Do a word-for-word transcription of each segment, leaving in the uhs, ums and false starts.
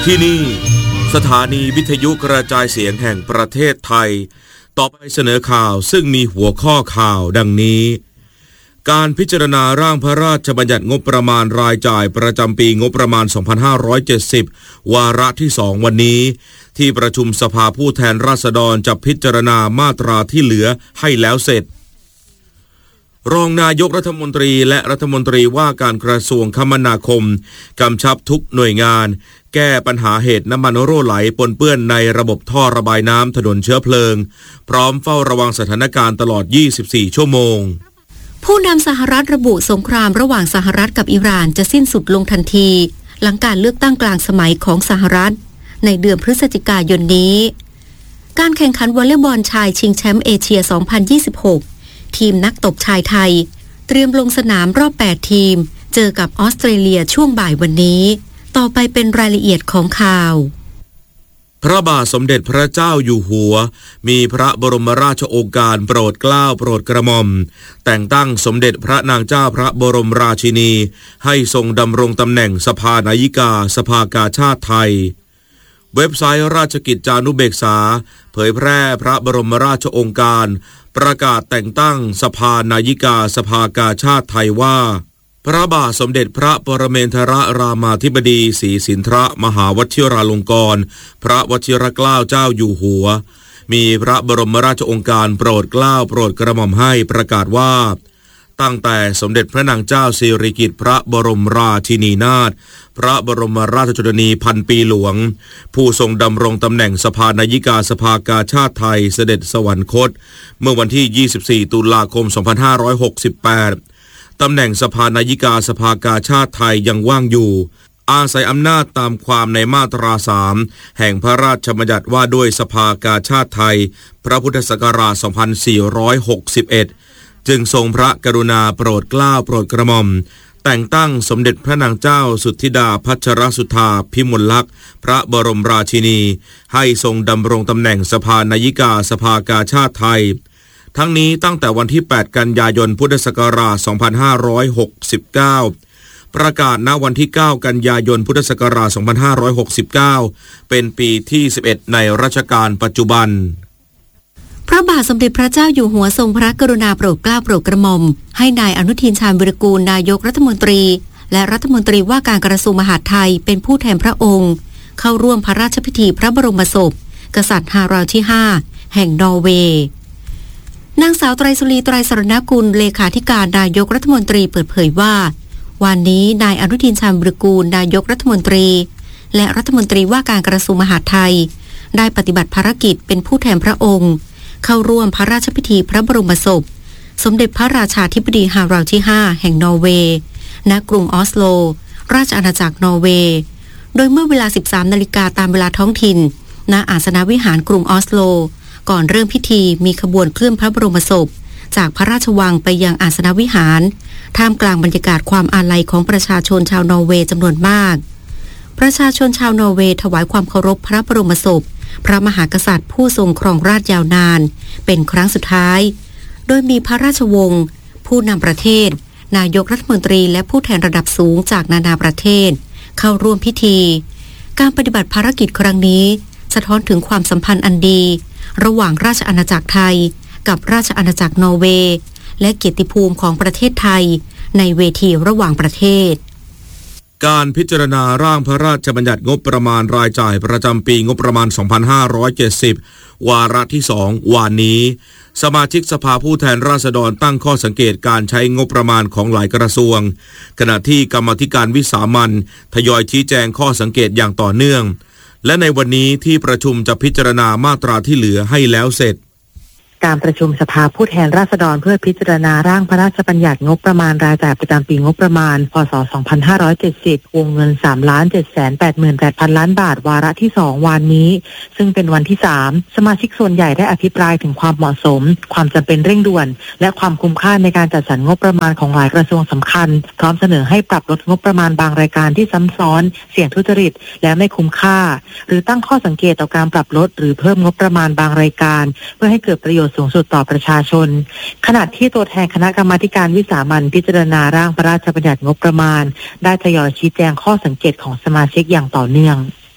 ที่นี่สถานีวิทยุกระจายเสียงแห่งประเทศไทยต่อไปเสนอข่าวซึ่งมีหัวข้อข่าวดังนี้การพิจารณาร่างพระราชบัญญัติงบประมาณรายจ่ายประจำปีงบประมาณสองพันห้าร้อยเจ็ดสิบวาระที่สองวันนี้ที่ประชุมสภาผู้แทนราษฎรจะพิจารณามาตราที่เหลือให้แล้วเสร็จรองนายกรัฐมนตรีและรัฐมนตรีว่าการกระทรวงคมนาคมกำชับทุกหน่วยงานแก้ปัญหาเหตุน้ำมันรั่วไหลปนเปื้อนในระบบท่อระบายน้ำถนนเชื้อเพลิงพร้อมเฝ้าระวังสถานการณ์ตลอดยี่สิบสี่ชั่วโมงผู้นำสหรัฐระบุสงครามระหว่างสหรัฐกับอิหร่านจะสิ้นสุดลงทันทีหลังการเลือกตั้งกลางสมัยของสหรัฐในเดือนพฤศจิกายนนี้การแข่งขันวอลเลย์บอลชายชิงแชมป์เอเชียสองพันยี่สิบหกทีมนักตบชายไทยเตรียมลงสนามรอบแปดทีมเจอกับออสเตรเลียช่วงบ่ายวันนี้ต่อไปเป็นรายละเอียดของข่าวพระบาทสมเด็จพระเจ้าอยู่หัวมีพระบรมราชโองการโปรดเกล้าโปรดกระหม่อมแต่งตั้งสมเด็จพระนางเจ้าพระบรมราชินีให้ทรงดำรงตำแหน่งสภานายิกาสภากาชาดไทยเว็บไซต์ราชกิจจานุเบกษาเผยแพร่พระบรมราชโองการประกาศแต่งตั้งสภานายิกาสภากาชาดไทยว่าพระบาทสมเด็จพระปรเมนทรรามาธิบดีศรีสินทรมหาวชิราลงกรณ์พระวชิรเกล้าเจ้าอยู่หัวมีพระบรมราชโองการโปรดเกล้าโปรดกระหม่อมให้ประกาศว่าตั้งแต่สมเด็จพระนางเจ้าสิริกิติ์พระบรมราชินีนาถพระบรมราชชนนีพันปีหลวงผู้ทรงดำรงตำแหน่งสภานายิกาสภากาชาดไทยเสด็จสวรรคตเมื่อวันที่ยี่สิบสี่ตุลาคมสองพันห้าร้อยหกสิบแปดตำแหน่งสภานายิกาสภากาชาดไทยยังว่างอยู่อาศัยอำนาจตามความในมาตราสามแห่งพระราชบัญญัติว่าด้วยสภากาชาดไทยพระพุทธศักราชสองพันสี่ร้อยหกสิบเอ็ดจึงทรงพระกรุณาโปรดเกล้าโปรดกระหม่อมแต่งตั้งสมเด็จพระนางเจ้าสุทธิดาพัชรสุธาพิมลลักษณ์พระบรมราชินีให้ทรงดำรงตำแหน่งสภานายิกาสภากาชาดไทยทั้งนี้ตั้งแต่วันที่แปดกันยายนพุทธศักราชสองพันห้าร้อยหกสิบเก้าประกาศณวันที่เก้ากันยายนพุทธศักราชสองพันห้าร้อยหกสิบเก้าเป็นปีที่สิบเอ็ดในรัชกาลปัจจุบันพระบาทสมเด็จพระเจ้าอยู่หัวทรงพระกรุณาโปรดเกล้าโปรดกระหม่อมให้นายอนุทินชาญวิรากูลนายกรัฐมนตรีและรัฐมนตรีว่าการกระทรวงมหาดไทยเป็นผู้แทนพระองค์เข้าร่วมพระราชพิธีพระบรมศพกษัตริย์ฮาราลด์ที่ห้าแห่งนอร์เวย์นางสาวไตรสุรีไตรสรณกุลเลขาธิการนายกรัฐมนตรีเปิดเผยว่าวันนี้นายอนุทินชาญวิรากูลนายกรัฐมนตรีและรัฐมนตรีว่าการกระทรวงมหาดไทยได้ปฏิบัติภารกิจเป็นผู้แทนพระองค์เข้าร่วมพระราชพิธีพระบรมศพสมเด็จพระราชาธิบดีฮาราลด์ที่ห้าแห่งนอร์เวย์ณกรุงออสโลราชอาณาจักรนอร์เวย์โดยเมื่อเวลา สิบสามนาฬิกาตามเวลาท้องถิ่นณอาสนวิหารกรุงออสโลก่อนเริ่มพิธีมีขบวนเคลื่อนพระบรมศพจากพระราชวังไปยังอาสนวิหารท่ามกลางบรรยากาศความอาลัยของประชาชนชาวนอร์เวย์จำนวนมากประชาชนชาวนอร์เวย์ถวายความเคารพพระบรมศพพระมหากษัตริย์ผู้ทรงครองราชยาวนานเป็นครั้งสุดท้ายโดยมีพระราชวงศ์ผู้นำประเทศนายกรัฐมนตรีและผู้แทนระดับสูงจากนานาประเทศเข้าร่วมพิธีการปฏิบัติภารกิจครั้งนี้สะท้อนถึงความสัมพันธ์อันดีระหว่างราชอาณาจักรไทยกับราชอาณาจักรนอร์เวย์และเกียรติภูมิของประเทศไทยในเวทีระหว่างประเทศการพิจารณาร่างพระราชบัญญัติงบประมาณรายจ่ายประจำปีงบประมาณสองพันห้าร้อยเจ็ดสิบวาระที่สองวันนี้สมาชิกสภาผู้แทนราษฎรตั้งข้อสังเกตการใช้งบประมาณของหลายกระทรวงขณะที่กรรมาธิการวิสามัญทยอยชี้แจงข้อสังเกตอย่างต่อเนื่องและในวันนี้ที่ประชุมจะพิจารณามาตราที่เหลือให้แล้วเสร็จการประชุมสภาผู้แทนราษฎรเพื่อพิจารณาร่างพระราชบัญญัติงบประมาณรายจ่ายประจำปีงบประมาณพ.ศ. สองพันห้าร้อยเจ็ดสิบวงเงิน สามล้านเจ็ดแสนแปดหมื่นแปดพัน ล้านบาทวาระที่สองวันนี้ซึ่งเป็นวันที่สามสมาชิกส่วนใหญ่ได้อภิปรายถึงความเหมาะสมความจำเป็นเร่งด่วนและความคุ้มค่าในการจัดสรรงบประมาณของหลายกระทรวงสำคัญพร้อมเสนอให้ปรับลดงบประมาณบางรายการที่ซ้ำซ้อนเสี่ยงทุจริตและไม่คุ้มค่าหรือตั้งข้อสังเกตต่อการปรับลดหรือเพิ่มงบประมาณบางรายการเพื่อให้เกิดประโยชน์สูงสุดต่อประชาชนขณะที่ตัวแทนคณะกรรมาการวิสามัญพิจารณาร่างพระราชบัญญัติงบประมาณได้ทยอยชี้แจงข้อสังเกตของสมาชิกอย่างต่อเนื่อง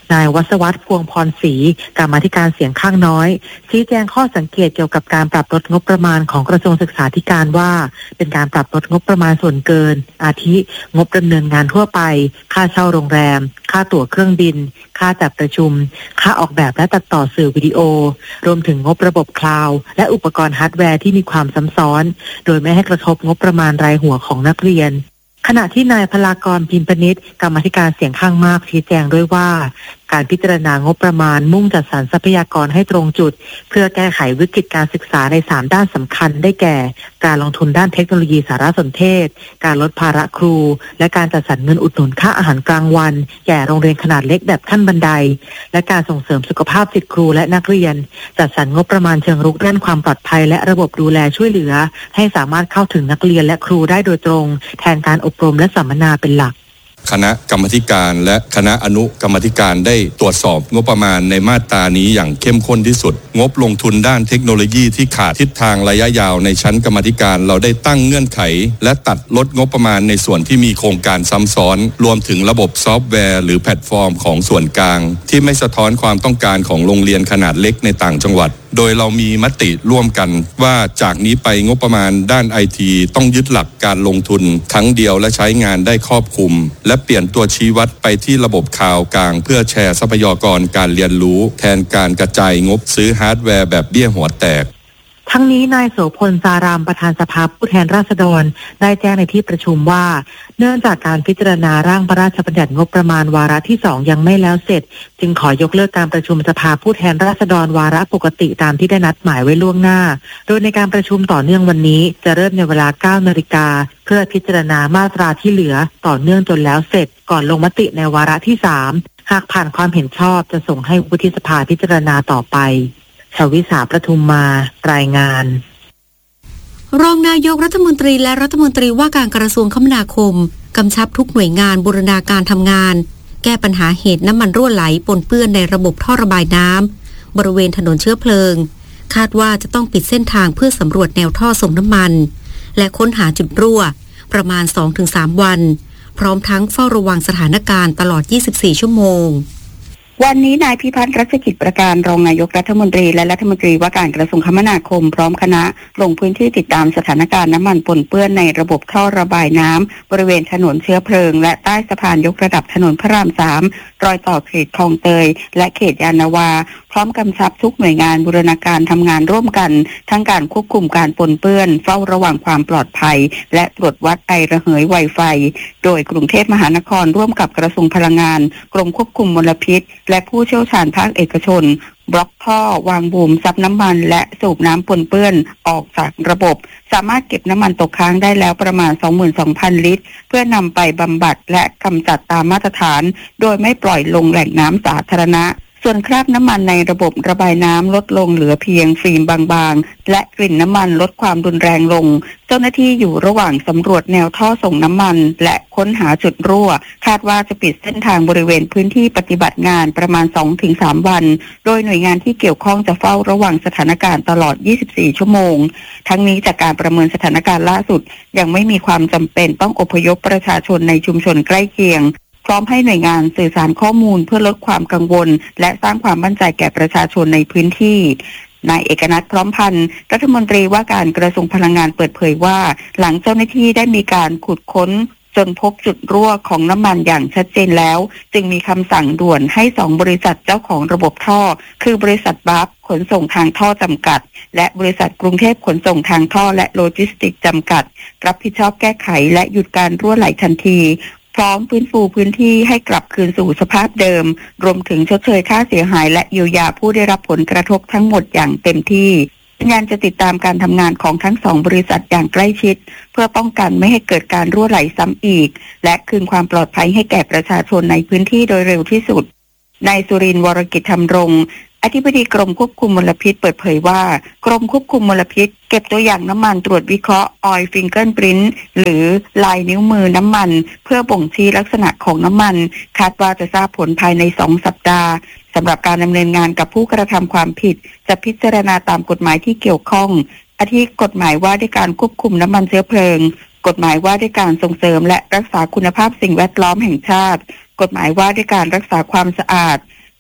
นายวัศวัฒน์พวงพรศรีกรรมาธิการเสียงข้างน้อยชี้แจงข้อสังเกตเกี่ยวกับการปรับลดงบประมาณของกระทรวงศึกษาธิการว่าเป็นการปรับลดงบประมาณส่วนเกินอาทิงบดำเนินงานทั่วไปค่าเช่าโรงแรมค่าตั๋วเครื่องบินค่าจัดประชุมค่าออกแบบและตัดต่อสื่อวิดีโอรวมถึงงบระบบคลาวด์และอุปกรณ์ฮาร์ดแวร์ที่มีความซ้ำซ้อนโดยไม่ให้กระทบงบประมาณรายหัวของนักเรียนขณะที่นายพลากรพิมพนิชกรรมาธิการเสียงข้างมากชี้แจงด้วยว่าการพิจารณางบประมาณมุ่งจัดสรรทรัพยากรให้ตรงจุดเพื่อแก้ไขวิกฤตการศึกษาในสามด้านสำคัญได้แก่การลงทุนด้านเทคโนโลยีสารสนเทศการลดภาระครูและการจัดสรรเงินอุดหนุนค่าอาหารกลางวันแก่โรงเรียนขนาดเล็กแบบขั้นบันไดและการส่งเสริมสุขภาพจิตครูและนักเรียนจัดสรรงบประมาณเชิงรุกด้านความปลอดภัยและระบบดูแลช่วยเหลือให้สามารถเข้าถึงนักเรียนและครูได้โดยตรงแทนการอบรมและสัมมนาเป็นหลักคณะกรรมาธิการและคณะอนุกรรมาธิการได้ตรวจสอบงบประมาณในมาตรานี้อย่างเข้มข้นที่สุดงบลงทุนด้านเทคโนโลยีที่ขาดทิศทางระยะยาวในชั้นกรรมาธิการเราได้ตั้งเงื่อนไขและตัดลดงบประมาณในส่วนที่มีโครงการซ้ำซ้อนรวมถึงระบบซอฟต์แวร์หรือแพลตฟอร์มของส่วนกลางที่ไม่สะท้อนความต้องการของโรงเรียนขนาดเล็กในต่างจังหวัดโดยเรามีมติร่วมกันว่าจากนี้ไปงบประมาณด้าน ไอ ที ต้องยึดหลักการลงทุนครั้งเดียวและใช้งานได้ครอบคลุมและเปลี่ยนตัวชี้วัดไปที่ระบบคลาวด์กลางเพื่อแชร์ทรัพยากรการเรียนรู้แทนการกระจายงบซื้อฮาร์ดแวร์แบบเบี้ยหัวแตกทั้งนี้นายโสพล สารามประธานสภาผู้แทนราษฎรได้แจ้งในที่ประชุมว่าเนื่องจากการพิจารณาร่างพระราชบัญญัติงบประมาณวาระที่สองยังไม่แล้วเสร็จจึงขอยกเลิกการประชุมสภาผู้แทนราษฎรวาระปกติตามที่ได้นัดหมายไว้ล่วงหน้าโดยในการประชุมต่อเนื่องวันนี้จะเริ่มในเวลา เก้านาฬิกาเพื่อพิจารณามาตราที่เหลือต่อเนื่องจนแล้วเสร็จก่อนลงมติในวาระที่สามหากผ่านความเห็นชอบจะส่งให้วุฒิสภาพิจารณาต่อไปชวิสาประทุมมารายงานรองนายกรัฐมนตรีและรัฐมนตรีว่าการกระทรวงคมนาคมกำชับทุกหน่วยงานบูรณาการทำงานแก้ปัญหาเหตุน้ำมันรั่วไหลปนเปื้อนในระบบท่อระบายน้ำบริเวณถนนเชื้อเพลิงคาดว่าจะต้องปิดเส้นทางเพื่อสำรวจแนวท่อส่งน้ำมันและค้นหาจุดรั่วประมาณ สองถึงสาม วันพร้อมทั้งเฝ้าระวังสถานการณ์ตลอดยี่สิบสี่ชั่วโมงวันนี้นายพิพัฒน์รัชกิจประการรองนายกรัฐมนตรีและรัฐมนตรีว่าการกระทรวงคมนาคมพร้อมคณะลงพื้นที่ติดตามสถานการณ์น้ำมันปนเปื้อนในระบบท่อระบายน้ำบริเวณถนนเชื้อเพลิงและใต้สะพานยกระดับถนนพระรามสามรอยต่อเขตคลองเตยและเขตยานนาวาพร้อมกำชับทุกหน่วยงานบูรณาการทำงานร่วมกันทั้งการควบคุมการปนเปื้อนเฝ้าระวังความปลอดภัยและตรวจวัดไอระเหยไวไฟโดยกรุงเทพมหานครร่วมกับกระทรวงพลังงานกรมควบคุมมลพิษและผู้เชี่ยวชาญภาคเอกชนบล็อกท่อวางบูมซับน้ำมันและสูบน้ำปนเปื้อนออกจากระบบสามารถเก็บน้ำมันตกค้างได้แล้วประมาณ สองหมื่นสองพัน ลิตรเพื่อนำไปบำบัดและกำจัดตามมาตรฐานโดยไม่ปล่อยลงแหล่งน้ำสาธารณะส่วนคราบน้ำมันในระบบระบายน้ำลดลงเหลือเพียงฟิล์มบางๆและกลิ่นน้ำมันลดความรุนแรงลงเจ้าหน้าที่อยู่ระหว่างสำรวจแนวท่อส่งน้ำมันและค้นหาจุดรั่วคาดว่าจะปิดเส้นทางบริเวณพื้นที่ปฏิบัติงานประมาณ สองถึงสาม วันโดยหน่วยงานที่เกี่ยวข้องจะเฝ้าระวังสถานการณ์ตลอดยี่สิบสี่ชั่วโมงทั้งนี้จากการประเมินสถานการณ์ล่าสุดยังไม่มีความจำเป็นต้องอพยพประชาชนในชุมชนใกล้เคียงพร้อมให้หน่วยงานสื่อสารข้อมูลเพื่อลดความกังวลและสร้างความมั่นใจแก่ประชาชนในพื้นที่นายเอกนัทพร้อมพันธ์รัฐมนตรีว่าการกระทรวงพลังงานเปิดเผยว่าหลังเจ้าหน้าที่ได้มีการขุดค้นจนพบจุดรั่วของน้ำมันอย่างชัดเจนแล้วจึงมีคำสั่งด่วนให้สองบริษัทเจ้าของระบบท่อคือบริษัทบัฟขนส่งทางท่อจำกัดและบริษัทกรุงเทพขนส่งทางท่อและโลจิสติกส์จำกัดรับผิดชอบแก้ไขและหยุดการรั่วไหลทันทีพร้อมฟื้นฟูพื้นที่ให้กลับคืนสู่สภาพเดิมรวมถึงชดเชยค่าเสียหายและเยียวยาผู้ได้รับผลกระทบทั้งหมดอย่างเต็มที่งานจะติดตามการทำงานของทั้งสองบริษัทอย่างใกล้ชิดเพื่อป้องกันไม่ให้เกิดการรั่วไหลซ้ำอีกและคืนความปลอดภัยให้แก่ประชาชนในพื้นที่โดยเร็วที่สุดนายสุรินทร์วรกิจธรรมรงค์อธิบดีกรมควบคุมมลพิษเปิดเผยว่ากรมควบคุมมลพิษเก็บตัวอย่างน้ำมันตรวจวิเคราะห์ Oil Fingerprint หรือลายนิ้วมือน้ำมันเพื่อบ่งชี้ลักษณะของน้ำมันคาดว่าจะทราบผลภายในสองสัปดาห์สำหรับการดำเนินงานกับผู้กระทำความผิดจะพิจารณาตามกฎหมายที่เกี่ยวข้องอาทิกฎหมายว่าด้วยการควบคุมน้ำมันเชื้อเพลิงกฎหมายว่าด้วยการส่งเสริมและรักษาคุณภาพสิ่งแวดล้อมแห่งชาติกฎหมายว่าด้วยการรักษาความสะอาด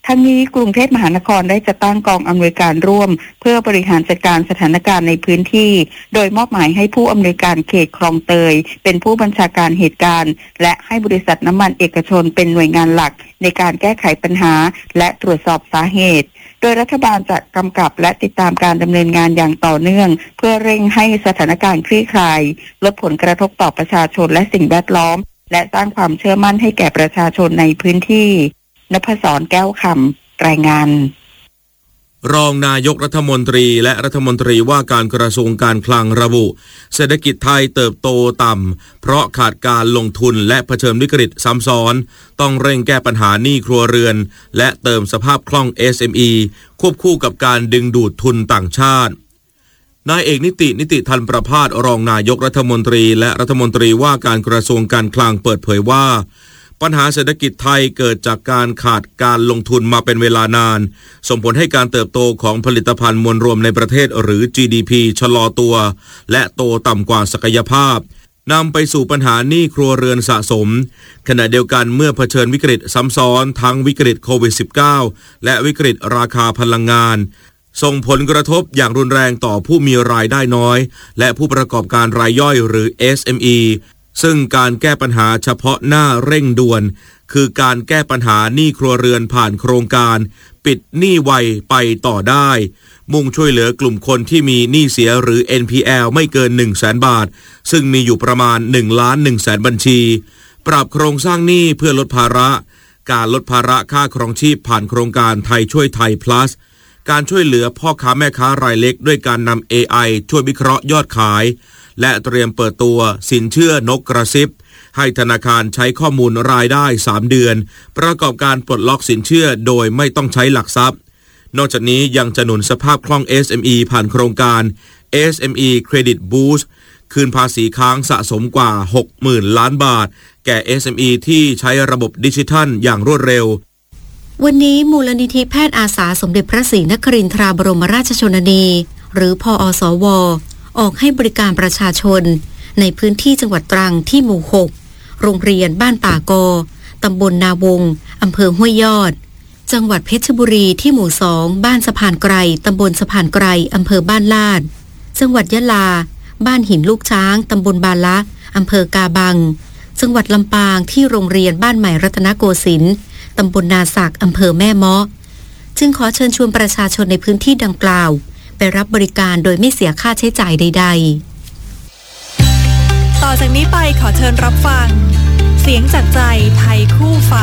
ทั้งนี้กรุงเทพมหานครได้จัดตั้งกองอำนวยการร่วมเพื่อบริหารจัดการสถานการณ์ในพื้นที่โดยมอบหมายให้ผู้อำนวยการเขตคลองเตยเป็นผู้บัญชาการเหตุการณ์และให้บริษัทน้ำมันเอกชนเป็นหน่วยงานหลักในการแก้ไขปัญหาและตรวจสอบสาเหตุโดยรัฐบาลจะกำกับและติดตามการดำเนินงานอย่างต่อเนื่องเพื่อเร่งให้สถานการณ์คลี่คลายลดผลกระทบต่อประชาชนและสิ่งแวดล้อมและสร้างความเชื่อมั่นให้แก่ประชาชนในพื้นที่นภศรแก้วคำรายงานรองนายกรัฐมนตรีและรัฐมนตรีว่าการกระทรวงการคลังระบุเศรษฐกิจไทยเติบโตต่ำเพราะขาดการลงทุนและเผชิญวิกฤตซ้ำซ้อนต้องเร่งแก้ปัญหาหนี้ครัวเรือนและเติมสภาพคล่อง เอส เอ็ม อี ควบคู่กับการดึงดูดทุนต่างชาตินายเอกนิตินิติธันประภาสรองนายกรัฐมนตรีและรัฐมนตรีว่าการกระทรวงการคลังเปิดเผยว่าปัญหาเศรษฐกิจไทยเกิดจากการขาดการลงทุนมาเป็นเวลานานส่งผลให้การเติบโตของผลิตภัณฑ์มวลรวมในประเทศหรือ จี ดี พี ชะลอตัวและโตต่ำกว่าศักยภาพนำไปสู่ปัญหาหนี้ครัวเรือนสะสมขณะเดียวกันเมื่อเผชิญวิกฤตซ้ำซ้อนทั้งวิกฤตโควิด สิบเก้า และวิกฤตราคาพลังงานส่งผลกระทบอย่างรุนแรงต่อผู้มีรายได้น้อยและผู้ประกอบการรายย่อยหรือ เอส เอ็ม อี ซึ่งการแก้ปัญหาเฉพาะหน้าเร่งด่วนคือการแก้ปัญหาหนี้ครัวเรือนผ่านโครงการปิดหนี้ไวไปต่อได้มุ่งช่วยเหลือกลุ่มคนที่มีหนี้เสียหรือ เอ็น พี แอล ไม่เกิน หนึ่งแสน บาทซึ่งมีอยู่ประมาณ หนึ่งล้านหนึ่งแสน บัญชีปรับโครงสร้างหนี้เพื่อลดภาระการลดภาระค่าครองชีพผ่านโครงการไทยช่วยไทย plus การช่วยเหลือพ่อค้าแม่ค้ารายเล็กด้วยการนำ เอ ไอ ช่วยวิเคราะห์ยอดขายและเตรียมเปิดตัวสินเชื่อนกกระซิบให้ธนาคารใช้ข้อมูลรายได้สามเดือนประกอบการปลดล็อกสินเชื่อโดยไม่ต้องใช้หลักทรัพย์นอกจากนี้ยังจะหนุนสภาพคล่อง เอส เอ็ม อี ผ่านโครงการ เอส เอ็ม อี Credit Boost คืนภาษีค้างสะสมกว่า หกหมื่น ล้านบาทแก่ เอส เอ็ม อี ที่ใช้ระบบดิจิทัลอย่างรวดเร็ววันนี้มูลนิธิแพทย์อาสาสมเด็จพระศรีนครินทราบรมราชชนนีหรือพอสวออกให้บริการประชาชนในพื้นที่จังหวัดตรังที่หมู่หกโรงเรียนบ้านป่ากอตำบลนาวงอำเภอห้วยยอดจังหวัดเพชรบุรีที่หมู่สองบ้านสะพานไกรตำบลสะพานไกรอำเภอบ้านลาดจังหวัดยะลาบ้านหินลูกช้างตำบลบาละอำเภอกาบังจังหวัดลำปางที่โรงเรียนบ้านใหม่รัตนโกสินทร์ตำบลนาสักอำเภอแม่เมาะจึงขอเชิญชวนประชาชนในพื้นที่ดังกล่าวไปรับบริการโดยไม่เสียค่าใช้จ่ายใดๆต่อจากนี้ไปขอเชิญรับฟังเสียงจากใจไทยคู่ฟ้า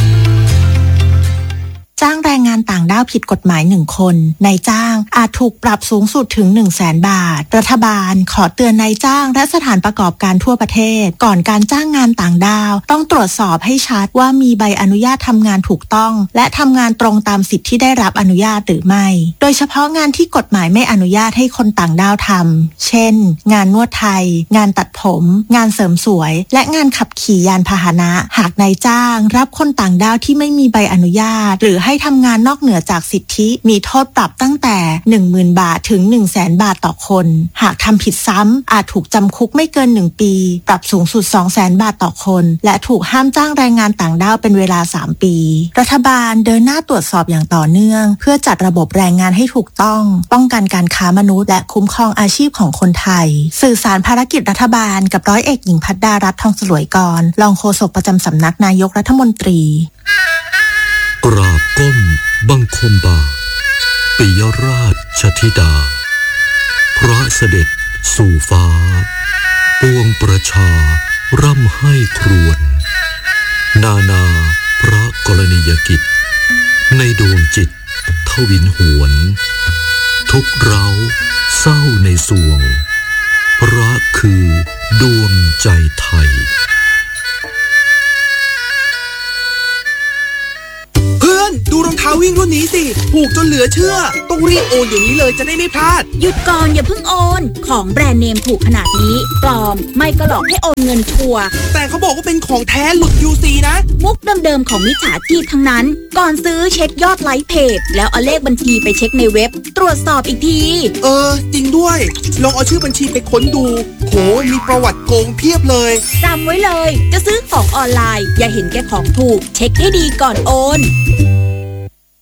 จ้างแรงงานต่างด้าวผิดกฎหมายหนึ่งคนนายจ้างอาจถูกปรับสูงสุดถึง หนึ่งแสน บาทรัฐบาลขอเตือนนายจ้างและสถานประกอบการทั่วประเทศก่อนการจ้างงานต่างด้าวต้องตรวจสอบให้ชัดว่ามีใบอนุญาตทำงานถูกต้องและทำงานตรงตามสิทธิที่ได้รับอนุญาตหรือไม่โดยเฉพาะงานที่กฎหมายไม่อนุญาตให้คนต่างด้าวทำเช่นงานนวดไทยงานตัดผมงานเสริมสวยและงานขับขี่ยานพาหนะหากนายจ้างรับคนต่างด้าวที่ไม่มีใบอนุญาตหรือให้ทำงานนอกเหนือจากสิทธิมีโทษปรับตั้งแต่ หนึ่งหมื่น บาทถึง หนึ่งแสน บาทต่อคนหากทำผิดซ้ำอาจถูกจำคุกไม่เกินหนึ่งปีปรับสูงสุด สองแสน บาทต่อคนและถูกห้ามจ้างแรงงานต่างด้าวเป็นเวลาสามปีรัฐบาลเดินหน้าตรวจสอบอย่างต่อเนื่องเพื่อจัดระบบแรงงานให้ถูกต้องป้องกันการค้ามนุษย์และคุ้มครองอาชีพของคนไทยสื่อสารภารกิจรัฐบาลกับร้อยเอกหญิงภัทรดารัตน์ทองสลวยกรรองโฆษกประจำสำนักนายกรัฐมนตรีกราบก้มบังคมบาทปิยราชธิดาพระเสด็จสู่ฟ้าปวงประชาร่ำให้ครวญนานาพระกรณียกิจในดวงจิตทวินหวนทุกเราเศร้าในสวงพระคือดวงใจไทยดูรองเท้าวิ่งรุ่นนี้สิถูกจนเหลือเชื่อต้องรีบโอนเดี๋ยวนี้เลยจะได้ไม่พลาดหยุดก่อนอย่าเพิ่งโอนของแบรนด์เนมถูกขนาดนี้ปลอมไม่ก็หลอกให้โอนเงินชัวร์แต่เขาบอกว่าเป็นของแท้หลุด ยู ซี นะมุกเดิมๆของมิจฉาชีพทั้งนั้นก่อนซื้อเช็คยอดไลค์เพจแล้วเอาเลขบัญชีไปเช็คในเว็บตรวจสอบอีกทีเออจริงด้วยลองเอาชื่อบัญชีไปค้นดูโหมีประวัติโกงเพียบเลยจำไว้เลยจะซื้อของออนไลน์อย่าเห็นแก่ของถูกเช็คให้ดีก่อนโอน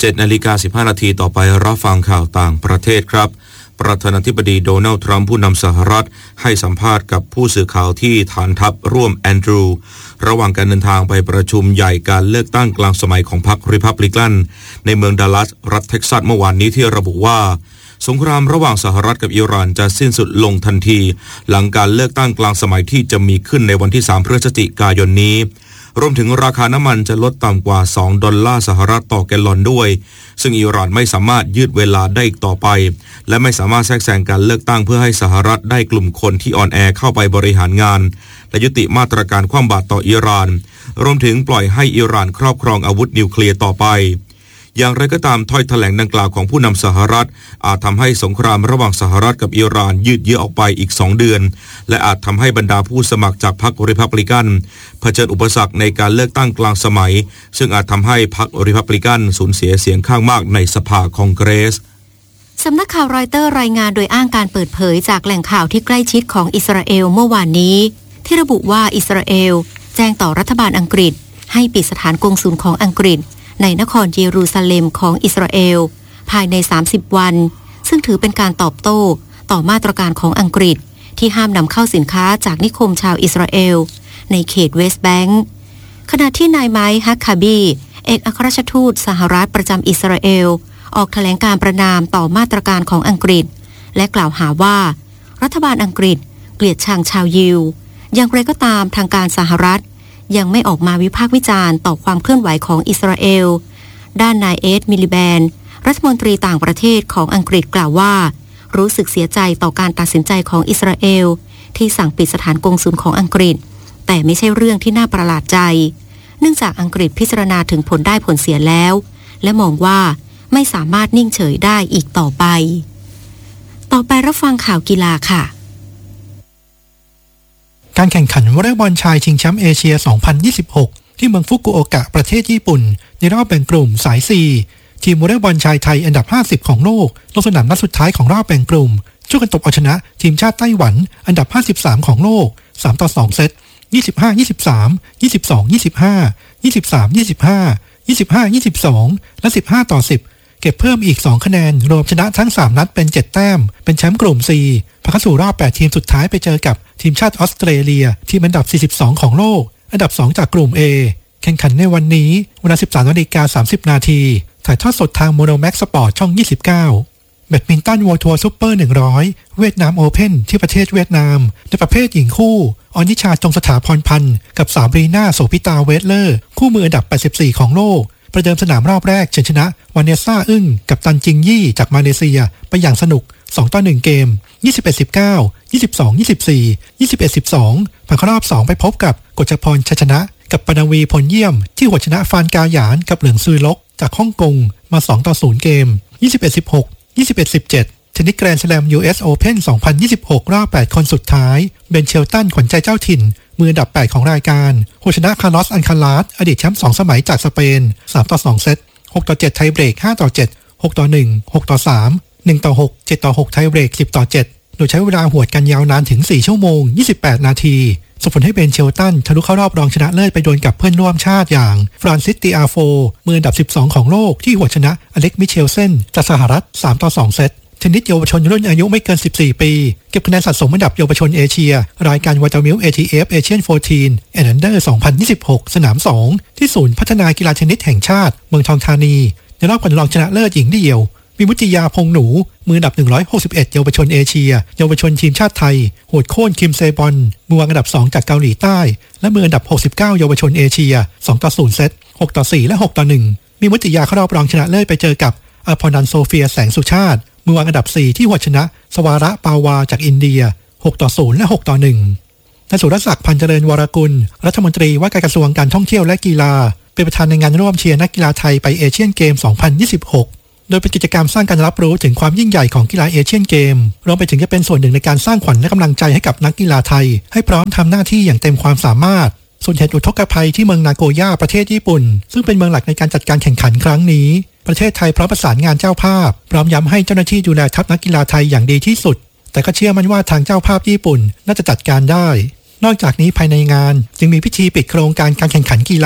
เจ็ดนาฬิกาสิบห้านาทีต่อไปรับฟังข่าวต่างประเทศครับประธานาธิบดีโดนัลด์ทรัมป์ผู้นำสหรัฐให้สัมภาษณ์กับผู้สื่อข่าวที่ฐานทัพร่วมแอนดรูว์ระหว่างการเดินทางไปประชุมใหญ่การเลือกตั้งกลางสมัยของพรรครีพับลิกันในเมืองดัลลัสรัฐเท็กซัสเมื่อวานนี้ที่ระบุว่าสงครามระหว่างสหรัฐกับอิหร่านจะสิ้นสุดลงทันทีหลังการเลือกตั้งกลางสมัยที่จะมีขึ้นในวันที่สามพฤศจิกายนนี้รวมถึงราคาน้ำมันจะลดต่ำกว่าสองดอลลาร์สหรัฐต่อแกลลอนด้วยซึ่งอิหร่านไม่สามารถยืดเวลาได้อีกต่อไปและไม่สามารถแทรกแซงการเลือกตั้งเพื่อให้สหรัฐได้กลุ่มคนที่อ่อนแอเข้าไปบริหารงานและยุติมาตรการคว่ำบาตรต่ออิหร่านรวมถึงปล่อยให้อิหร่านครอบครองอาวุธนิวเคลียร์ต่อไปอย่างไรก็ตามถ้อยแถลงดังกล่าวของผู้นำสหรัฐอาจทำให้สงครามระหว่างสหรัฐกับอิหร่านยืดเยื้อออกไปอีกสองเดือนและอาจทำให้บรรดาผู้สมัครจากพรรครีพับลิกันเผชิญอุปสรรคในการเลือกตั้งกลางสมัยซึ่งอาจทำให้พรรครีพับลิกันสูญเสียเสียงข้างมากในสภาคองเกรสสำนักข่าวรอยเตอร์รายงานโดยอ้างการเปิดเผยจากแหล่งข่าวที่ใกล้ชิดของอิสราเอลเมื่อวานนี้ที่ระบุว่าอิสราเอลแจ้งต่อรัฐบาลอังกฤษให้ปิดสถานกงสุลของอังกฤษในนครเยรูซาเล็มของอิสราเอลภายในสามสิบวันซึ่งถือเป็นการตอบโต้ต่อมาตรการของอังกฤษที่ห้ามนำเข้าสินค้าจากนิคมชาวอิสราเอลในเขตเวสต์แบงก์ขณะที่นายไมค์ฮักคาบีเอกอัครราชทูตสหรัฐประจำอิสราเอลออกแถลงการประณามต่อมาตรการของอังกฤษและกล่าวหาว่ารัฐบาลอังกฤษเกลียดชังชาวยิวอย่างไรก็ตามทางการสหรัฐยังไม่ออกมาวิพากษ์วิจารณ์ต่อความเคลื่อนไหวของอิสราเอลด้านนายเอ็ดมิลิแบนรัฐมนตรีต่างประเทศของอังกฤษกล่าวว่ารู้สึกเสียใจต่อการตัดสินใจของอิสราเอลที่สั่งปิดสถานกงสุลของอังกฤษแต่ไม่ใช่เรื่องที่น่าประหลาดใจเนื่องจากอังกฤษพิจารณาถึงผลได้ผลเสียแล้วและมองว่าไม่สามารถนิ่งเฉยได้อีกต่อไปต่อไปรับฟังข่าวกีฬาค่ะการแข่งขันวอลเลย์บอลชายชิงแชมป์เอเชีย สองพันยี่สิบหก ที่เมืองฟุกุโอกะประเทศญี่ปุ่นในรอบแบ่งกลุ่มสาย สี่ ทีมวอลเลย์บอลชายไทยอันดับ ห้าสิบ ของโลกลงสนามนัดสุดท้ายของรอบแบ่งกลุ่มช่วยกันตบเอาชนะทีมชาติไต้หวันอันดับ ห้าสิบสาม ของโลก สามต่อสอง เซต ยี่สิบห้า ยี่สิบสาม ยี่สิบสอง ยี่สิบห้า ยี่สิบสาม ยี่สิบห้า ยี่สิบห้า ยี่สิบสอง และ สิบห้า ต่อ สิบเก็บเพิ่มอีกสองคะแนนรวมชนะทั้งสามนัดเป็นเจ็ดแต้มเป็นแชมป์กลุ่ม สี่ ผ่านเข้าสู่รอบแปดทีมสุดท้ายไปเจอกับทีมชาติออสเตรเลียทีมอันดับสี่สิบสองของโลกอันดับสองจากกลุ่ม A แข่งขันในวันนี้เวลา สิบสามนาฬิกาสามสิบ นาทีถ่ายทอดสดทางโมโนแม็กสปอร์ตช่องยี่สิบเก้าแบดมินตันเวิลด์ทัวร์ซุปเปอร์หนึ่งร้อยเวียดนามโอเพ่นที่ประเทศเวียดนามในประเภทหญิงคู่ออนิชาจงสถาพรพันธ์กับสาวบรีน่าโสภิตาเวสเลอร์คู่มืออันดับแปดสิบสี่ของโลกประเดิมสนามรอบแรกเฉินชนะวานเนซ่าอึ้งกับตันจิงยี่จากมาเลเซียไปอย่างสนุกสองต่อหนึ่งเกม ยี่สิบเอ็ด สิบเก้า ยี่สิบสอง ยี่สิบสี่ ยี่สิบเอ็ด สิบสองผ่านเข้ารอบสองไปพบกับกฤษพรชัยชนะกับปนวีพลเยี่ยมที่หัวชนะฟานกาหยานกับเหลืองซือลกจากฮ่องกงมาสองต่อศูนย์เกม ยี่สิบเอ็ด สิบหก ยี่สิบเอ็ด สิบเจ็ดเทนนิสแกรนด์สแลม ยู เอส Open สองพันยี่สิบหกรอบแปดคนสุดท้ายเบนเชลตันขวัญใจเจ้าถิ่นมืออันดับแปดของรายการหัวชนะคาร์ลอสอันคาลาสอดีตแชมป์สองสมัยจากสเปนสามต่อสองเซตหกต่อเจ็ดไทยเบรกห้าต่อเจ็ด หกต่อหนึ่ง หกต่อสาม หนึ่งต่อหก เจ็ดต่อหกไทยเบรกสิบต่อเจ็ดโดยใช้เวลาหวดกันยาวนานถึงสี่ชั่วโมงยี่สิบแปดนาทีส่งผลให้เบนเชลตันทะลุเข้ารอบรองชนะเลิศไปดวลกับเพื่อนร่วมชาติอย่างฟรานซิสติอาโฟมืออันดับสิบสองของโลกที่หัวชนะอเล็กมิเชลเซนจากสหรัฐสามต่อสองเซตเทนนิสเยาวชนรุ่นอายุไม่เกินสิบสี่ปีเก็บคะแนนสะสมอันดับเยาวชนเอเชียรายการวาตามิล เอ ที เอฟ Asian สิบสี่ and Under สองพันยี่สิบหกสนามสองที่ศูนย์พัฒนากีฬาเทนนิสแห่งชาติเมืองทองธานีในรอบการรองชนะเลิศหญิงเดี่ยวมีมุติยาพงหนูมืออันดับหนึ่งร้อยหกสิบเอ็ดเยาวชนเอเชียเยาวชนทีมชาติไทยโหดโค่นคิมเซบอนมือวางอันดับสองจากเกาหลีใต้และมืออันดับหกสิบเก้าเยาวชนเอเชียสองต่อศูนย์เซตหกต่อสี่และหกต่อหนึ่งมีมุติยาเข้ารอบรองชนะเลิศไปเจอกับอภนันท์โซเฟียแสงสุชาติมือวางอันดับสี่ที่หัวชนะสวาระปาวาจากอินเดียหกต่อศูนย์และหกต่อหนึ่งนายสุรศักดิ์พันเจริญวรกุลรัฐมนตรีว่าการกระทรวงการท่องเที่ยวและกีฬาเป็นประธานในงานร่วมเชียร์นักกีฬาไทยไปเอเชียนเกมสองพันยี่สิบหกโดยเป็นกิจกรรมสร้างการรับรู้ถึงความยิ่งใหญ่ของกีฬาเอเชียนเกมรวมไปถึงจะเป็นส่วนหนึ่งในการสร้างขวัญและกำลังใจให้กับนักกีฬาไทยให้พร้อมทำหน้าที่อย่างเต็มความสามารถส่วนเหตุอุทกภัยที่เมืองนาโกย่าประเทศญี่ปุ่นซึ่งเป็นเมืองหลักในการจัดการแข่งขันครั้งนี้ประเทศไทยพร้อมประสานงานเจ้าภาพพร้อมย้ำให้เจ้าหน้าที่ดูแลทัพนักกีฬาไทยอย่างดีที่สุดแต่ก็เชื่อมั่นว่าทางเจ้าภาพญี่ปุ่นน่าจะจัดการได้นอกจากนี้ภายในงานจึงมีพิธีปิดโครงการการแข่งขันกีฬา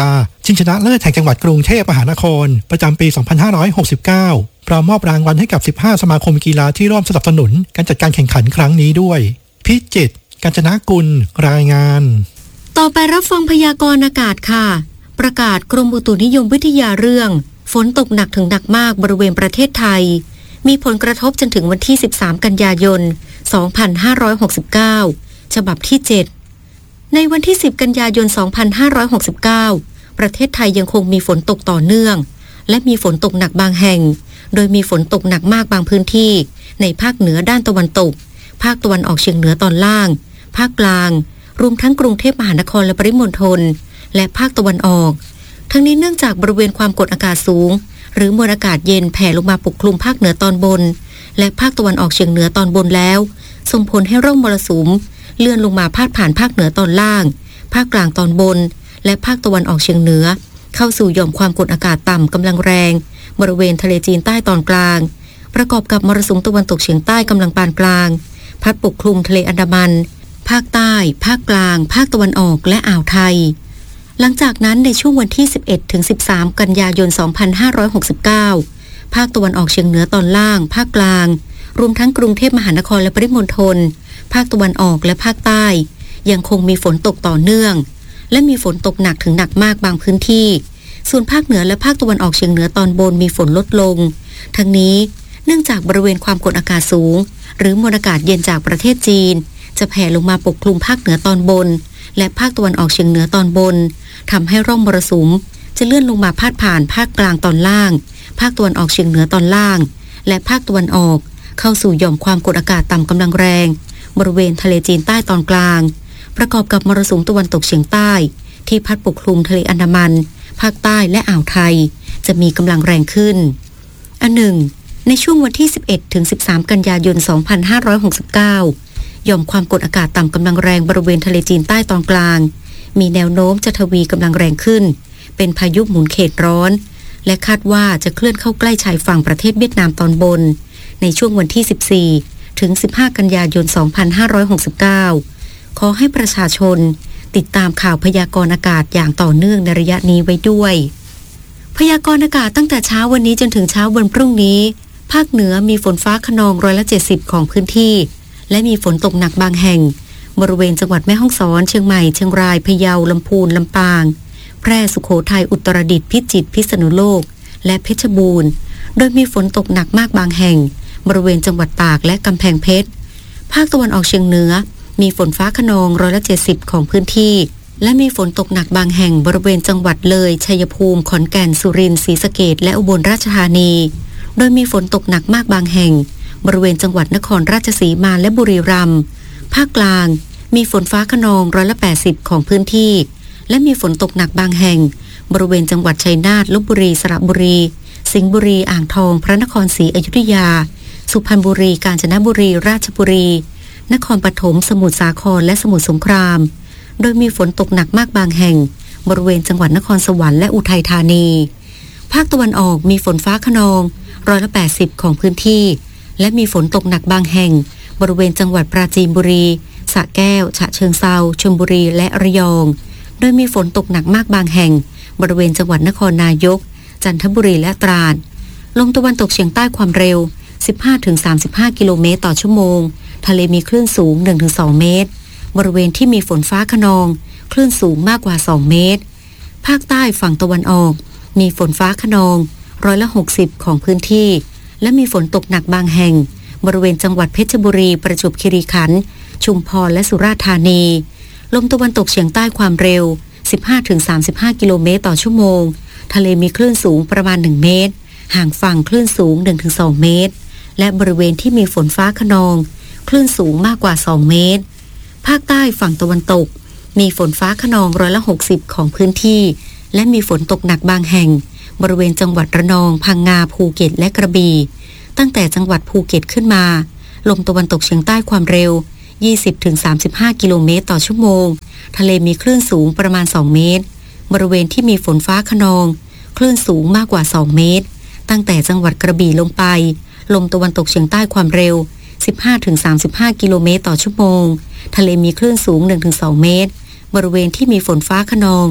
ชิงชนะเลิศแห่งจังหวัดกรุงเทพมหานครประจำปี สองพันห้าร้อยหกสิบเก้า พร้อมมอบรางวัลให้กับ สิบห้า สมาคมกีฬาที่ร่วมสนับสนุนการจัดการแข่งขันครั้งนี้ด้วยพิจิตร กาญจนกุลรายงานต่อไปรับฟังพยากรณ์อากาศค่ะประกาศกรมอุตุนิยมวิทยาเรื่องฝนตกหนักถึงหนักมากบริเวณประเทศไทยมีผลกระทบจนถึงวันที่สิบสามกันยายนสองพันห้าร้อยหกสิบเก้าฉบับที่เจ็ดในวันที่สิบกันยายนสองพันห้าร้อยหกสิบเก้าประเทศไทยยังคงมีฝนตกต่อเนื่องและมีฝนตกหนักบางแห่งโดยมีฝนตกหนักมากบางพื้นที่ในภาคเหนือด้านตะวันตกภาคตะวันออกเฉียงเหนือตอนล่างภาคกลางรวมทั้งกรุงเทพมหานครและปริมณฑลและภาคตะวันออกทั้งนี้เนื่องจากบริเวณความกดอากาศสูงหรือมวลอากาศเย็นแผ่ลงมาปกคลุมภาคเหนือตอนบนและภาคตะวันออกเฉียงเหนือตอนบนแล้วส่งผลให้ร่องมรสุมเลื่อนลงมาพาดผ่านภาคเหนือตอนล่างภาคกลางตอนบนและภาคตะวันออกเฉียงเหนือเข้าสู่หย่อมความกดอากาศต่ำกำลังแรงบริเวณทะเลจีนใต้ตอนกลางประกอบกับมรสุมตะวันตกเฉียงใต้กำลังปานกลางพัดปกคลุมทะเลอันดามันภาคใต้ภาคกลางภาคตะวันออกและอ่าวไทยหลังจากนั้นในช่วงวันที่สิบเอ็ดถึงสิบสามกันยายนสองพันห้าร้อยหกสิบเก้าภาคตะวันออกเฉียงเหนือตอนล่างภาคกลางรวมทั้งกรุงเทพมหานครและปริมณฑลภาคตะวันออกและภาคใต้ยังคงมีฝนตกต่อเนื่องและมีฝนตกหนักถึงหนักมากบางพื้นที่ส่วนภาคเหนือและภาคตะวันออกเฉียงเหนือตอนบนมีฝนลดลงทั้งนี้เนื่องจากบริเวณความกดอากาศสูงหรือมวลอากาศเย็นจากประเทศจีนจะแผ่ลงมาปกคลุมภาคเหนือตอนบนและภาคตะวันออกเฉียงเหนือตอนบนทำให้ร่องมรสุมจะเลื่อนลงมาพาดผ่านภาคกลางตอนล่างภาคตะวันออกเฉียงเหนือตอนล่างและภาคตะวันออกเข้าสู่หย่อมความกดอากาศต่ำกำลังแรงบริเวณทะเลจีนใต้ตอนกลางประกอบกับมรสุมตะวันตกเฉียงใต้ที่พัดปกคลุมทะเลอันดามันภาคใต้และอ่าวไทยจะมีกำลังแรงขึ้นอันหนึ่งในช่วงวันที่สิบเอ็ดถึงสิบสามกันยายนสองพันห้าร้อยหกสิบเก้าหย่อมความกดอากาศต่ำกำลังแรงบริเวณทะเลจีนใต้ตอนกลางมีแนวโน้มจะทวีกำลังแรงขึ้นเป็นพายุหมุนเขตร้อนและคาดว่าจะเคลื่อนเข้าใกล้ชายฝั่งประเทศเวียดนามตอนบนในช่วงวันที่สิบสี่ถึงสิบห้ากันยายนสองพันห้าร้อยหกสิบเก้าขอให้ประชาชนติดตามข่าวพยากรณ์อากาศอย่างต่อเนื่องในระยะนี้ไว้ด้วยพยากรณ์อากาศตั้งแต่เช้าวันนี้จนถึงเช้าวันพรุ่งนี้ภาคเหนือมีฝนฟ้าคะนองร้อยละเจ็ดสิบของพื้นที่และมีฝนตกหนักบางแห่งบริเวณจังหวัดแม่ฮ่องสอนเชียงใหม่เชียงรายพะเยาลำพูนลำปางแพร่สุโขทัยอุตรดิตถ์พิจิตรพิษณุโลกและเพชรบูรณ์โดยมีฝนตกหนักมากบางแห่งบริเวณจังหวัดตากและกำแพงเพชรภาคตะวันออกเฉียงเหนือมีฝนฟ้าคะนองร้อยละเจ็ดสิบของพื้นที่และมีฝนตกหนักบางแห่งบริเวณจังหวัดเลยชัยภูมิขอนแก่นสุรินทร์ศรีสะเกษและอุบลราชธานีโดยมีฝนตกหนักมากบางแห่งบริเวณจังหวัดนครราชสีมาและบุรีรัมย์ภาคกลางมีฝนฟ้าคะนองร้อยละแปดสิบของพื้นที่และมีฝนตกหนักบางแห่งบริเวณจังหวัดชัยนาทลพบุรีสระบุรีสิงห์บุรีอ่างทองพระนครศรีอยุธยาสุพรรณบุรีกาญจนบุรีราชบุรีนครปฐมสมุทรสาครและสมุทรสงครามโดยมีฝนตกหนักมากบางแห่งบริเวณจังหวัดนครสวรรค์และอุทัยธานีภาคตะวันออกมีฝนฟ้าคะนองร้อยละแปดสิบของพื้นที่และมีฝนตกหนักบางแห่งบริเวณจังหวัดปราจีนบุรีสระแก้วฉะเชิงเทราชลบุรีและระยองโดยมีฝนตกหนักมากบางแห่งบริเวณจังหวัดนครนายกจันทบุรีและตราดลมตะวันตกเฉียงใต้ความเร็ว สิบห้าถึงสามสิบห้า กิโลเมตรต่อชั่วโมงทะเลมีคลื่นสูง หนึ่งถึงสอง เมตรบริเวณที่มีฝนฟ้าคะนองคลื่นสูงมากกว่าสองเมตรภาคใต้ฝั่งตะวันออกมีฝนฟ้าคะนองร้อยละหกสิบของพื้นที่และมีฝนตกหนักบางแห่งบริเวณจังหวัดเพชรบุรีประจวบคีรีขันธ์ชุมพรและสุราษฎร์ธานีลมตะวันตกเฉียงใต้ความเร็ว สิบห้าถึงสามสิบห้า กิโลเมตรต่อชั่วโมงทะเลมีคลื่นสูงประมาณหนึ่งเมตรห่างฝั่งคลื่นสูง หนึ่งถึงสอง เมตรและบริเวณที่มีฝนฟ้าคะนองคลื่นสูงมากกว่าสองเมตรภาคใต้ฝั่งตะวันตกมีฝนฟ้าคะนองร้อยละหกสิบของพื้นที่และมีฝนตกหนักบางแห่งบริเวณจังหวัดระนองพังงาภูเก็ตและกระบี่ตั้งแต่จังหวัดภูเก็ตขึ้นมาลมตะวันตกเฉียงใต้ความเร็ว ยี่สิบถึงสามสิบห้า กิโลเมตรต่อชั่วโมงทะเลมีคลื่นสูงประมาณสองเมตรบริเวณที่มีฝนฟ้าคะนองคลื่นสูงมากกว่าสองเมตรตั้งแต่จังหวัดกระบี่ลงไปลมตะวันตกเฉียงใต้ความเร็ว สิบห้าถึงสามสิบห้า กิโลเมตรต่อชั่วโมงทะเลมีคลื่นสูง หนึ่งถึงสอง เมตรบริเวณที่มีฝนฟ้าคะนอง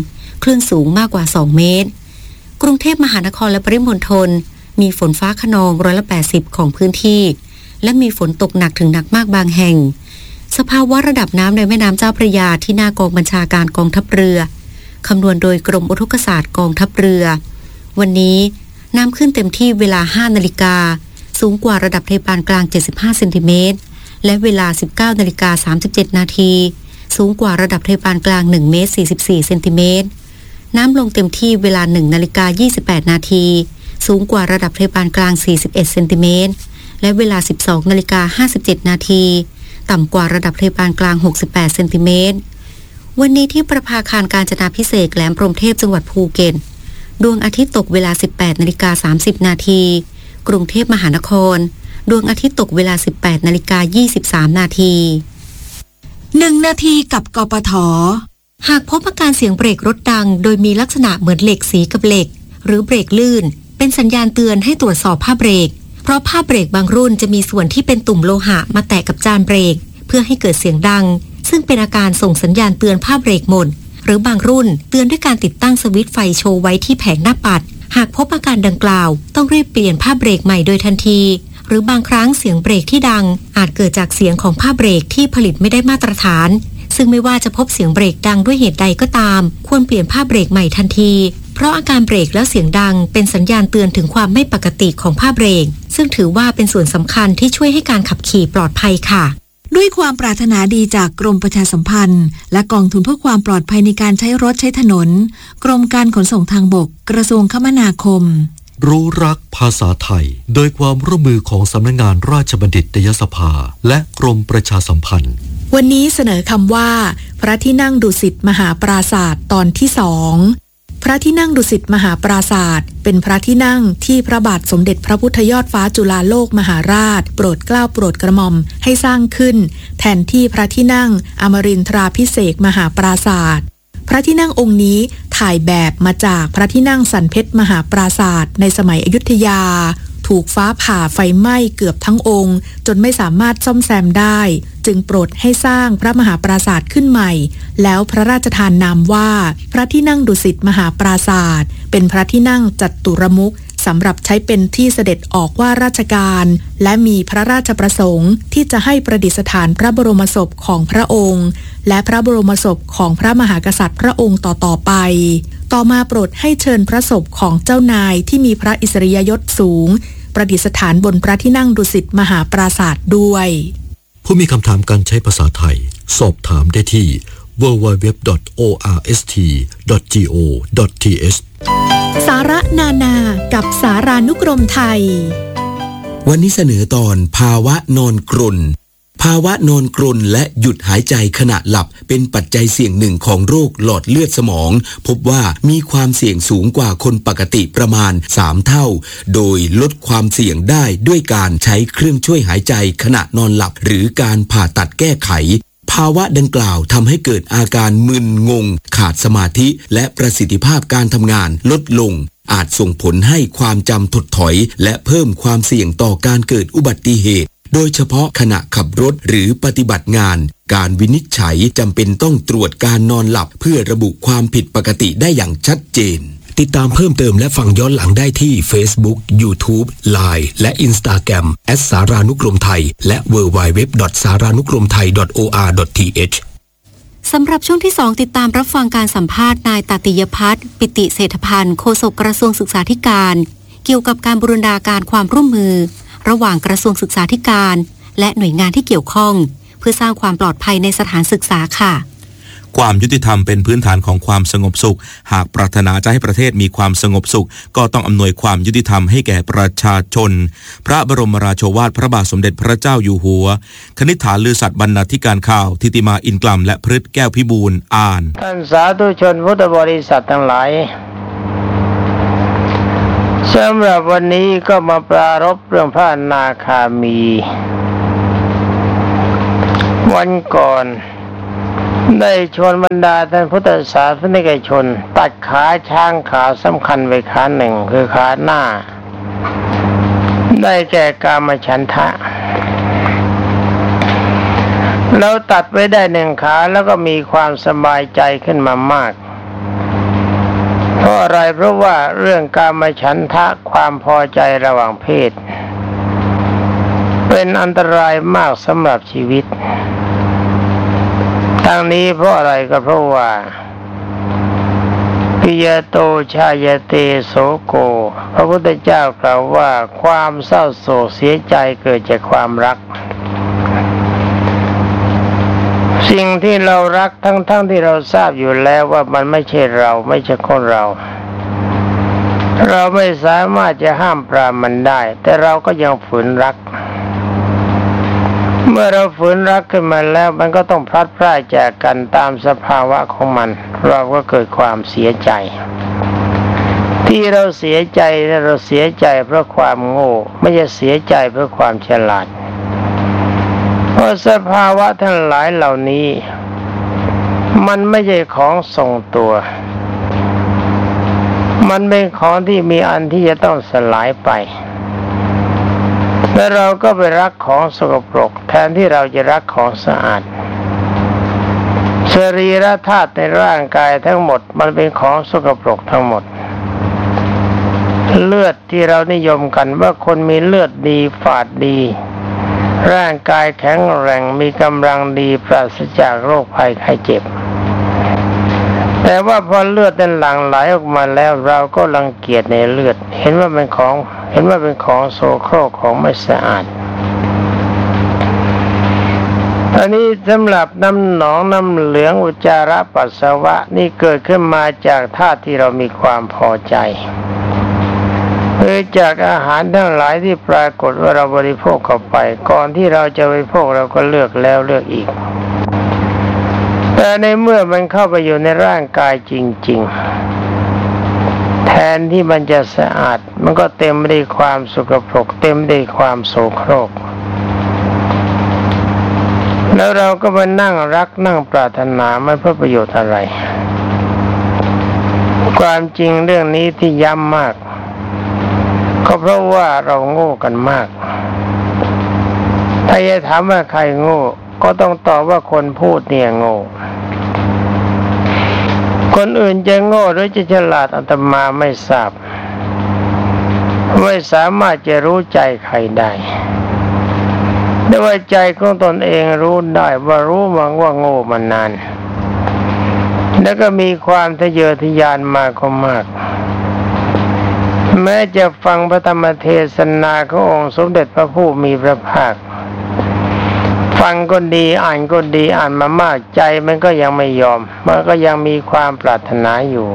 คลื่นสูงมากกว่าสองเมตรกรุงเทพมหานครและปริมณฑลมีฝนฟ้าคะนองร้อยละแปดสิบของพื้นที่และมีฝนตกหนักถึงหนักมากบางแห่งสภาวะระดับน้ำในแม่น้ำเจ้าพระยาที่หน้ากองบัญชาการกองทัพเรือคำนวณโดยกรมอุทกศาสตร์กองทัพเรือวันนี้น้ำขึ้นเต็มที่เวลาห้านาฬิกาสูงกว่าระดับทะเลปานกลางเจ็ดสิบห้าเซนติเมตรและเวลา สิบเก้านาฬิกาสามสิบเจ็ดนาทีสูงกว่าระดับทะเลปานกลางหนึ่งเมตรสี่สิบสี่เซนติเมตรน้ำลงเต็มที่เวลาหนึ่งนาฬิกายี่สิบแปดนาทีสูงกว่าระดับทะเลปานกลางสี่สิบเอ็ดเซนติเมตรและเวลา สิบสองนาฬิกาห้าสิบเจ็ดนาทีต่ำกว่าระดับทะเลปานกลางหกสิบแปดเซนติเมตรวันนี้ที่ประภาคารกาญจนาภิเษกแหลมพรหมเทพจังหวัดภูเก็ตดวงอาทิตย์ตกเวลา สิบแปดนาฬิกาสามสิบนาทีกรุงเทพมหานครดวงอาทิตย์ตกเวลา สิบแปดนาฬิกายี่สิบสามนาทีหนึ่งนาทีกับกปท. หากพบอาการเสียงเบรกรถดังโดยมีลักษณะเหมือนเหล็กสีกับเหล็กหรือเบรกลื่นเป็นสัญญาณเตือนให้ตรวจสอบผ้าเบรกเพราะผ้าเบรกบางรุ่นจะมีส่วนที่เป็นตุ่มโลหะมาแตะกับจานเบรกเพื่อให้เกิดเสียงดังซึ่งเป็นอาการส่งสัญญาณเตือนผ้าเบรกหมดหรือบางรุ่นเตือนด้วยการติดตั้งสวิตช์ไฟโชว์ไว้ที่แผงหน้าปัดหากพบอาการดังกล่าวต้องรีบเปลี่ยนผ้าเบรกใหม่โดยทันทีหรือบางครั้งเสียงเบรกที่ดังอาจเกิดจากเสียงของผ้าเบรกที่ผลิตไม่ได้มาตรฐานซึ่งไม่ว่าจะพบเสียงเบรกดังด้วยเหตุใดก็ตามควรเปลี่ยนผ้าเบรกใหม่ทันทีเพราะอาการเบรกแล้วเสียงดังเป็นสัญญาณเตือนถึงความไม่ปกติของผ้าเบรกซึ่งถือว่าเป็นส่วนสำคัญที่ช่วยให้การขับขี่ปลอดภัยค่ะด้วยความปรารถนาดีจากกรมประชาสัมพันธ์และกองทุนเพื่อความปลอดภัยในการใช้รถใช้ถนนกรมการขนส่งทางบกกระทรวงคมนาคมรู้รักภาษาไทยโดยความร่วมมือของสำนักงานราชบัณฑิตยสภาและกรมประชาสัมพันธ์วันนี้เสนอคำว่าพระที่นั่งดุสิตมหาปราสาทตอนที่สองพระที่นั่งดุสิตมหาปราศาสตร์เป็นพระที่นั่งที่พระบาทสมเด็จพระพุทธยอดฟ้าจุฬาโลกมหาราชโปรดเกล้าโปรดกระหม่อมให้สร้างขึ้นแทนที่พระที่นั่งอมรินทราภิเษกมหาปราศาสตร์พระที่นั่งองค์นี้ถ่ายแบบมาจากพระที่นั่งสันเพชรมหาปราศาสตร์ในสมัยอยุธยาถูกฟ้าผ่าไฟไหม้เกือบทั้งองค์จนไม่สามารถซ่อมแซมได้จึงโปรดให้สร้างพระมหาปราสาทขึ้นใหม่แล้วพระราชทานนามว่าพระที่นั่งดุสิตมหาปราสาทเป็นพระที่นั่งจัตุรมุขสำหรับใช้เป็นที่เสด็จออกว่าราชการและมีพระราชประสงค์ที่จะให้ประดิษฐานพระบรมศพของพระองค์และพระบรมศพของพระมหากษัตริย์พระองค์ต่อๆไปต่อมาโปรดให้เชิญพระศพของเจ้านายที่มีพระอิสริยยศสูงประดิษฐานบนพระที่นั่งดุสิตมหาปราสาทด้วยผู้มีคำถามการใช้ภาษาไทยสอบถามได้ที่ ดับเบิลยู ดับเบิลยู ดับเบิลยู ดอท โอ อาร์ เอส ที ดอท จี โอ ดอท ที เอชสาระนานากับสารานุกรมไทยวันนี้เสนอตอนภาวะนอนกรนภาวะนอนกรนและหยุดหายใจขณะหลับเป็นปัจจัยเสี่ยงหนึ่งของโรคหลอดเลือดสมองพบว่ามีความเสี่ยงสูงกว่าคนปกติประมาณสามเท่าโดยลดความเสี่ยงได้ด้วยการใช้เครื่องช่วยหายใจขณะนอนหลับหรือการผ่าตัดแก้ไขภาวะดังกล่าวทำให้เกิดอาการมึนงงขาดสมาธิและประสิทธิภาพการทำงานลดลงอาจส่งผลให้ความจำถดถอยและเพิ่มความเสี่ยงต่อการเกิดอุบัติเหตุโดยเฉพาะขณะขับรถหรือปฏิบัติงานการวินิจฉัยจำเป็นต้องตรวจการนอนหลับเพื่อระบุความผิดปกติได้อย่างชัดเจนติดตามเพิ่มเติมและฟังย้อนหลังได้ที่ Facebook YouTube ไลน์ และ Instagram แอท สารานุกรมไทยและ ดับเบิลยู ดับเบิลยู ดับเบิลยู ดอท สารานุกรมไทย ดอท โอ อาร์ ดอท ที เอชสำหรับช่วงที่สองติดตามรับฟังการสัมภาษณ์นายตติยพัฒน์ปิติเศรษฐพันธ์โฆษกกระทรวงศึกษาธิการเกี่ยวกับการบูรณาการความร่วมมือระหว่างกระทรวงศึกษาธิการและหน่วยงานที่เกี่ยวข้องเพื่อสร้างความปลอดภัยในสถานศึกษาค่ะความยุติธรรมเป็นพื้นฐานของความสงบสุขหากปรารถนาจะให้ประเทศมีความสงบสุขก็ต้องอำนวยความยุติธรรมให้แก่ประชาชนพระบรมราโชวาทพระบาทสมเด็จพระเจ้าอยู่หัวคณิษฐาลือสัตย์บรรณาธิการข่าวทิติมาอินกลัมและพฤทธิ์แก้วพิบูลอ่านท่านสาธุชนพุทธบริษัททั้งหลายสำหรับวันนี้ก็มาปรารภเรื่องพระอนาคามีวันก่อนได้ชวนบรรดาท่านพุทธศาสนิกชนตัดขาช้างขาสำคัญไปขาหนึ่งคือขาหน้าได้แก่กามฉันทะแล้วตัดไว้ได้หนึ่งขาแล้วก็มีความสบายใจขึ้นมามากเพราะอะไรเพราะว่าเรื่องกามฉันทะความพอใจระหว่างเพศเป็นอันตรายมากสำหรับชีวิตทั้งนี้เพราะอะไรก็เพราะว่าปิยโตชายเตโสโกพระพุทธเจ้ากล่าวว่าความเศร้าโศกเสียใจเกิดจากความรักสิ่งที่เรารักทั้งๆ ท, ที่เราทราบอยู่แล้วว่ามันไม่ใช่เราไม่ใช่คนเราเราไม่สามารถจะห้ามปรามมันได้แต่เราก็ยังฝืนรักเมื่อเราฝืนรักขึ้นมาแล้วมันก็ต้องพลัดพรากจากกันตามสภาวะของมันเราก็เกิดความเสียใจที่เราเสียใจเราเสียใจเพราะความโง่ไม่ใช่เสียใจเพราะความฉลาดเพราะสภาวะทั้งหลายเหล่านี้มันไม่ใช่ของทรงตัวมันเป็นของที่มีอันที่จะต้องสลายไปแล้วเราก็ไปรักของสกปรกแทนที่เราจะรักของสะอาดสรีระธาตุในร่างกายทั้งหมดมันเป็นของสกปรกทั้งหมดเลือดที่เรานิยมกันว่าคนมีเลือดดีฝาดดีร่างกายแข็งแรงมีกำลังดีปราศจากโรคภัยไข้เจ็บแต่ว่าพอเลือดนั้นหลั่งไหลออกมาแล้วเราก็รังเกียจในเลือดเห็นว่าเป็นของเห็นว่าเป็นของโสโครกของไม่สะอาดอันนี้สำหรับน้ำหนองน้ำเหลืองอุจจาระปัสสาวะนี่เกิดขึ้นมาจากธาตุที่เรามีความพอใจคือจากอาหารทั้งหลายที่ปรากฏว่าเราบริโภคเข้าไปก่อนที่เราจะบริโภคเราก็เลือกแล้วเลือกอีกแต่ในเมื่อมันเข้าไปอยู่ในร่างกายจริงๆแทนที่มันจะสะอาดมันก็เต็มไปด้วยความสกปรกเต็มไปด้วยความโสโครกแล้วเราก็มานั่งรักนั่งปรารถนามันเพื่อประโยชน์อะไรความจริงเรื่องนี้ที่ย้ำมากก็เพราะว่าเราโง่กันมากถ้าจะถามว่าใครโง่ก็ต้องตอบว่าคนพูดเนี่ยโง่คนอื่นจะโง่หรือจะฉลาดอาตมาไม่ทราบไม่สามารถจะรู้ใจใครได้แต่ว่าใจของตนเองรู้ได้ว่ารู้มาว่าโง่มานานแล้วก็มีความทะเยอทะยานมาก็มากแม้จะฟังพระธรรมเทศนาขององค์สมเด็จพระผู้มีพระภาคฟังก็ดีอ่านก็ดีอ่านมามากใจมันก็ยังไม่ยอมมันก็ยังมีความปรารถนาอยู่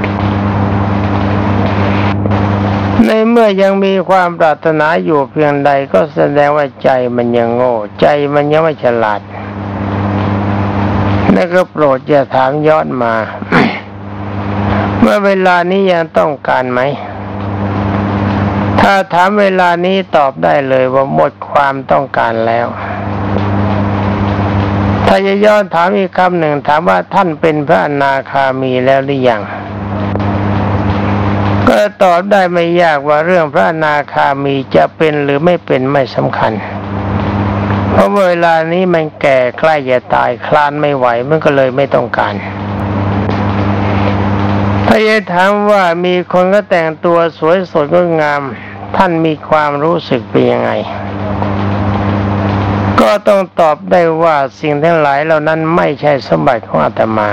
ในเมื่อยังมีความปรารถนาอยู่เพียงใดก็แสดงว่าใจมันยังโง่ใจมันยังไม่ฉลาดแล้วก็โปรดอย่าถามย้อนมา เมื่อเวลานี้ยังต้องการไหมถ้าถามเวลานี้ตอบได้เลยว่าหมดความต้องการแล้วถ้าจะย้อนถามอีกคำหนึ่งถามว่าท่านเป็นพระอนาคามีแล้วหรือยังก็ตอบได้ไม่ยากว่าเรื่องพระอนาคามีจะเป็นหรือไม่เป็นไม่สำคัญเพราะเวลานี้มันแก่ใกล้จะตายคลานไม่ไหวมันก็เลยไม่ต้องการถ้าจะถามว่ามีคนก็แต่งตัวสวยสดงดงามท่านมีความรู้สึกเป็นยังไงก็ต้องตอบได้ว่าสิ่งทั้งหลายเหล่านั้นไม่ใช่สมบัติของอาตมา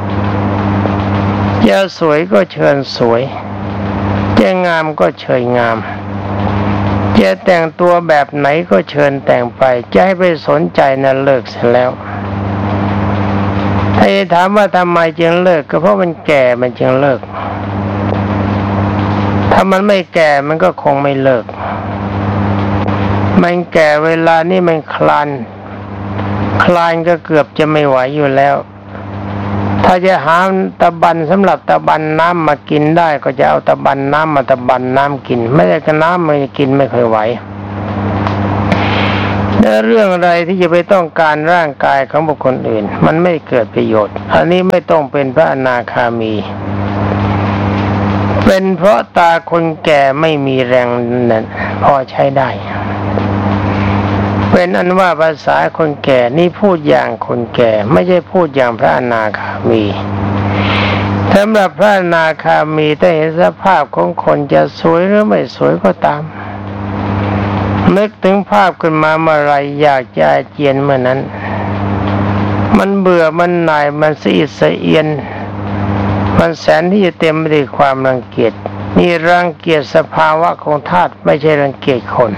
จะสวยก็เชิญสวยจะงามก็เชิญงามจะแต่งตัวแบบไหนก็เชิญแต่งไปจะให้ไปสนใจนั้นเลิกเสียแล้วถ้าถามว่าทำไมจึงเลิกก็เพราะมันแก่มันจึงเลิกถ้ามันไม่แก่มันก็คงไม่เลิกมันแก่เวลานี่มันคลานคลานก็เกือบจะไม่ไหวอยู่แล้วถ้าจะหาตะบันสำหรับตะบันน้ำมากินได้ก็จะเอาตะบันน้ำมาตะบันน้ำกินไม่ได้ก็น้ำมันกินไม่ค่อยไหวและเรื่องอะไรที่จะไปต้องการร่างกายของบุคคลอื่นมันไม่เกิดประโยชน์อันนี้ไม่ต้องเป็นพระอนาคามีเป็นเพราะตาคนแก่ไม่มีแรงนั่นพอใช้ได้เป็นอันว่าภาษาคนแก่นี่พูดอย่างคนแก่ไม่ใช่พูดอย่างพระอนาคามีถ้าสำหรับพระอนาคามีถ้าเห็นสภาพของคนจะสวยหรือไม่สวยก็ตามนึกถึงภาพขึ้นมาเมื่อไรอยากจะอาเจียนเมื่อนั้นมันเบื่อมันหน่ายมันสะอิดสะเอียนมันแสนที่จะเต็มไปด้วยความรังเกียจนี่รังเกียจสภาวะของธาตุไม่ใช่รังเกียจคน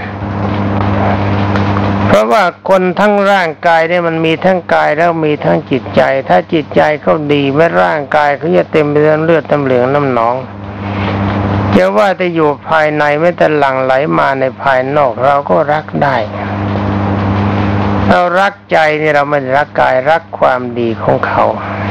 เพราะว่าคนทั้งร่างกายเนี่ยมันมีทั้งกายแล้วมีทั้งจิตใจถ้าจิตใจเขาดีแม้ร่างกายเขาจะเต็มไปด้วยเลือดน้ำเหลืองน้ำหนองจะว่าแต่อยู่ภายในไม่แต่หลั่งไหลมาในภายนอกเราก็รักได้เรารักใจนี่เราไม่รักกายรักความดีของเขา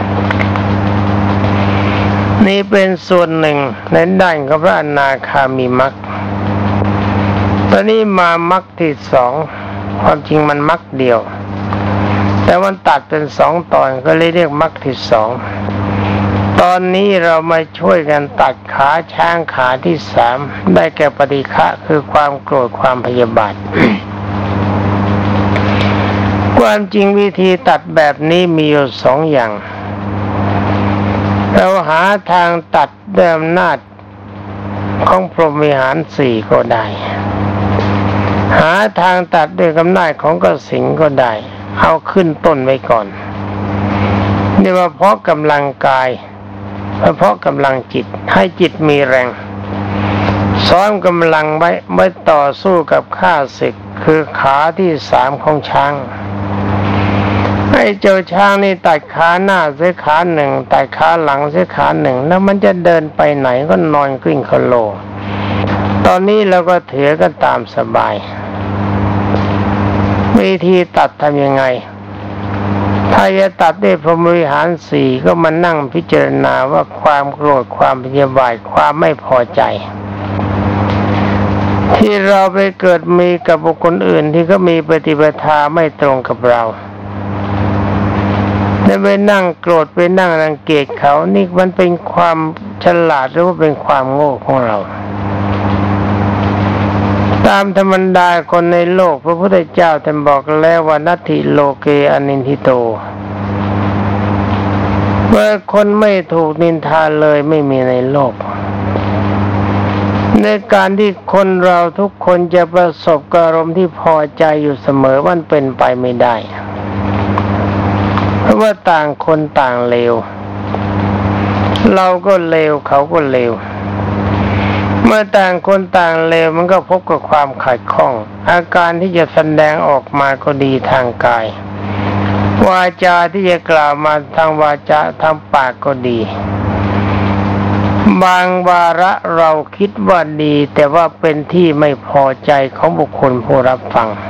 นี่เป็นส่วนหนึ่งในด้านของพระอนาคามีมรรคตอนนี้มามรรคที่สองความจริงมันมรรคเดียวแต่มันตัดเป็นสองตอนก็เลยเรียกมรรคที่สองตอนนี้เรามาช่วยกันตัดขาช้างขาที่สามได้แก่ปฏิฆะคือความโกรธความพยาบาท ความจริงวิธีตัดแบบนี้มีอยู่สองอย่างเราหาทางตัดด้วยอำนาจของพรหมวิหารสี่ก็ได้หาทางตัดด้วยอำนาจของกสิณก็ได้เอาขึ้นต้นไว้ก่อนนี่ว่าเพราะกำลังกายเพราะกำลังจิตให้จิตมีแรงซ้อมกำลังไว้ไม่ต่อสู้กับข้าศึกคือขาที่สามของช้างให้เจ้าช้างนี่ตัดขาหน้าเสียขาหนึ่งตัดขาหลังเสียขาหนึ่งแล้วมันจะเดินไปไหนก็นอนกลิ้งคโลตอนนี้เราก็ถือกันตามสบายวิธีตัดทำยังไงถ้าจะตัดด้วยพรหมวิหารสี่ก็มานั่งพิจารณาว่าความโกรธความพยาบาทความไม่พอใจที่เราไปเกิดมีกับบุคคลอื่นที่ก็มีปฏิปทาไม่ตรงกับเราได้ไปนั่งโกรธไปนั่งรังเกียจเขานี่มันเป็นความฉลาดหรือว่าเป็นความโง่ของเราตามธรรมดาคนในโลกพระพุทธเจ้าท่านบอกแล้วว่านัตถิโลเกอนินทิโตเมื่อคนไม่ถูกนินทาเลยไม่มีในโลกในการที่คนเราทุกคนจะประสบอารมณ์ที่พอใจอยู่เสมอมันเป็นไปไม่ได้เพราะว่าต่างคนต่างเลวเราก็เลวเขาก็เลวเมื่อต่างคนต่างเลวมันก็พบกับความขัดข้องอาการที่จะแสดงออกมาก็ดีทางกายวาจาที่จะกล่าวมาทางวาจาทางปากก็ดีบางวาระเราคิดว่าดีแต่ว่าเป็นที่ไม่พอใจของบุคคลผู้รับฟัง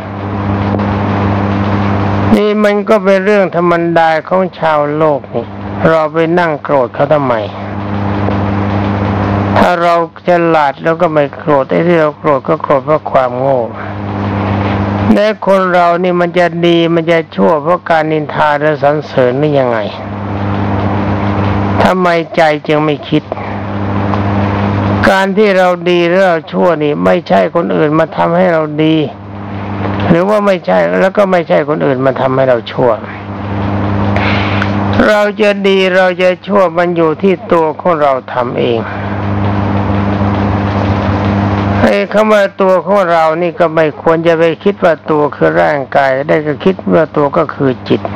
นี่มันก็เป็นเรื่องธรรมดาของชาวโลกนี่เราไปนั่งโกรธเขาทำไมถ้าเราฉลาดแล้วก็ไม่โกรธไอ้ที่เราโกรธก็โกรธเพราะความโง่และคนเรานี่มันจะดีมันจะชั่วเพราะการนินทาและสรรเสริญนี่ยังไงทำไมใจจึงไม่คิดการที่เราดีหรือเราชั่วนี่ไม่ใช่คนอื่นมาทำให้เราดีหรือว่าไม่ใช่แล้วก็ไม่ใช่คนอื่นมาทำให้เราชั่วเราจะดีเราจะชั่วมันอยู่ที่ตัวของเราทำเองไอ้คำว่าตัวของเรานี่ก็ไม่ควรจะไปคิดว่าตัวคือร่างกายได้ก็คิดว่าตัวก็คือจิต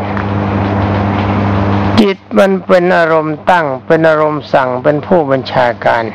จิตมันเป็นอารมณ์ตั้งเป็นอารมณ์สั่งเป็นผู้บัญชาการ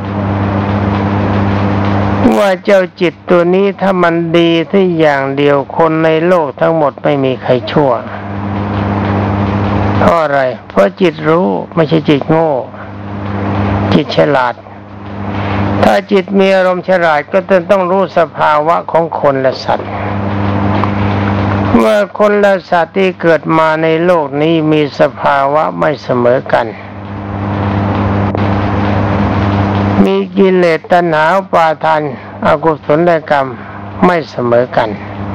ว่าเจ้าจิตตัวนี้ถ้ามันดีที่อย่างเดียวคนในโลกทั้งหมดไม่มีใครชั่วเพราะอะไรเพราะจิตรู้ไม่ใช่จิตโง่จิตฉลาดถ้าจิตมีอารมณ์ฉลาดก็ต้องรู้สภาวะของคนและสัตว์เมื่อคนและสัตว์ที่เกิดมาในโลกนี้มีสภาวะไม่เสมอกันมีกิเลสตัณหาอุปาทานอกุศลกรรมไม่เสมอกัน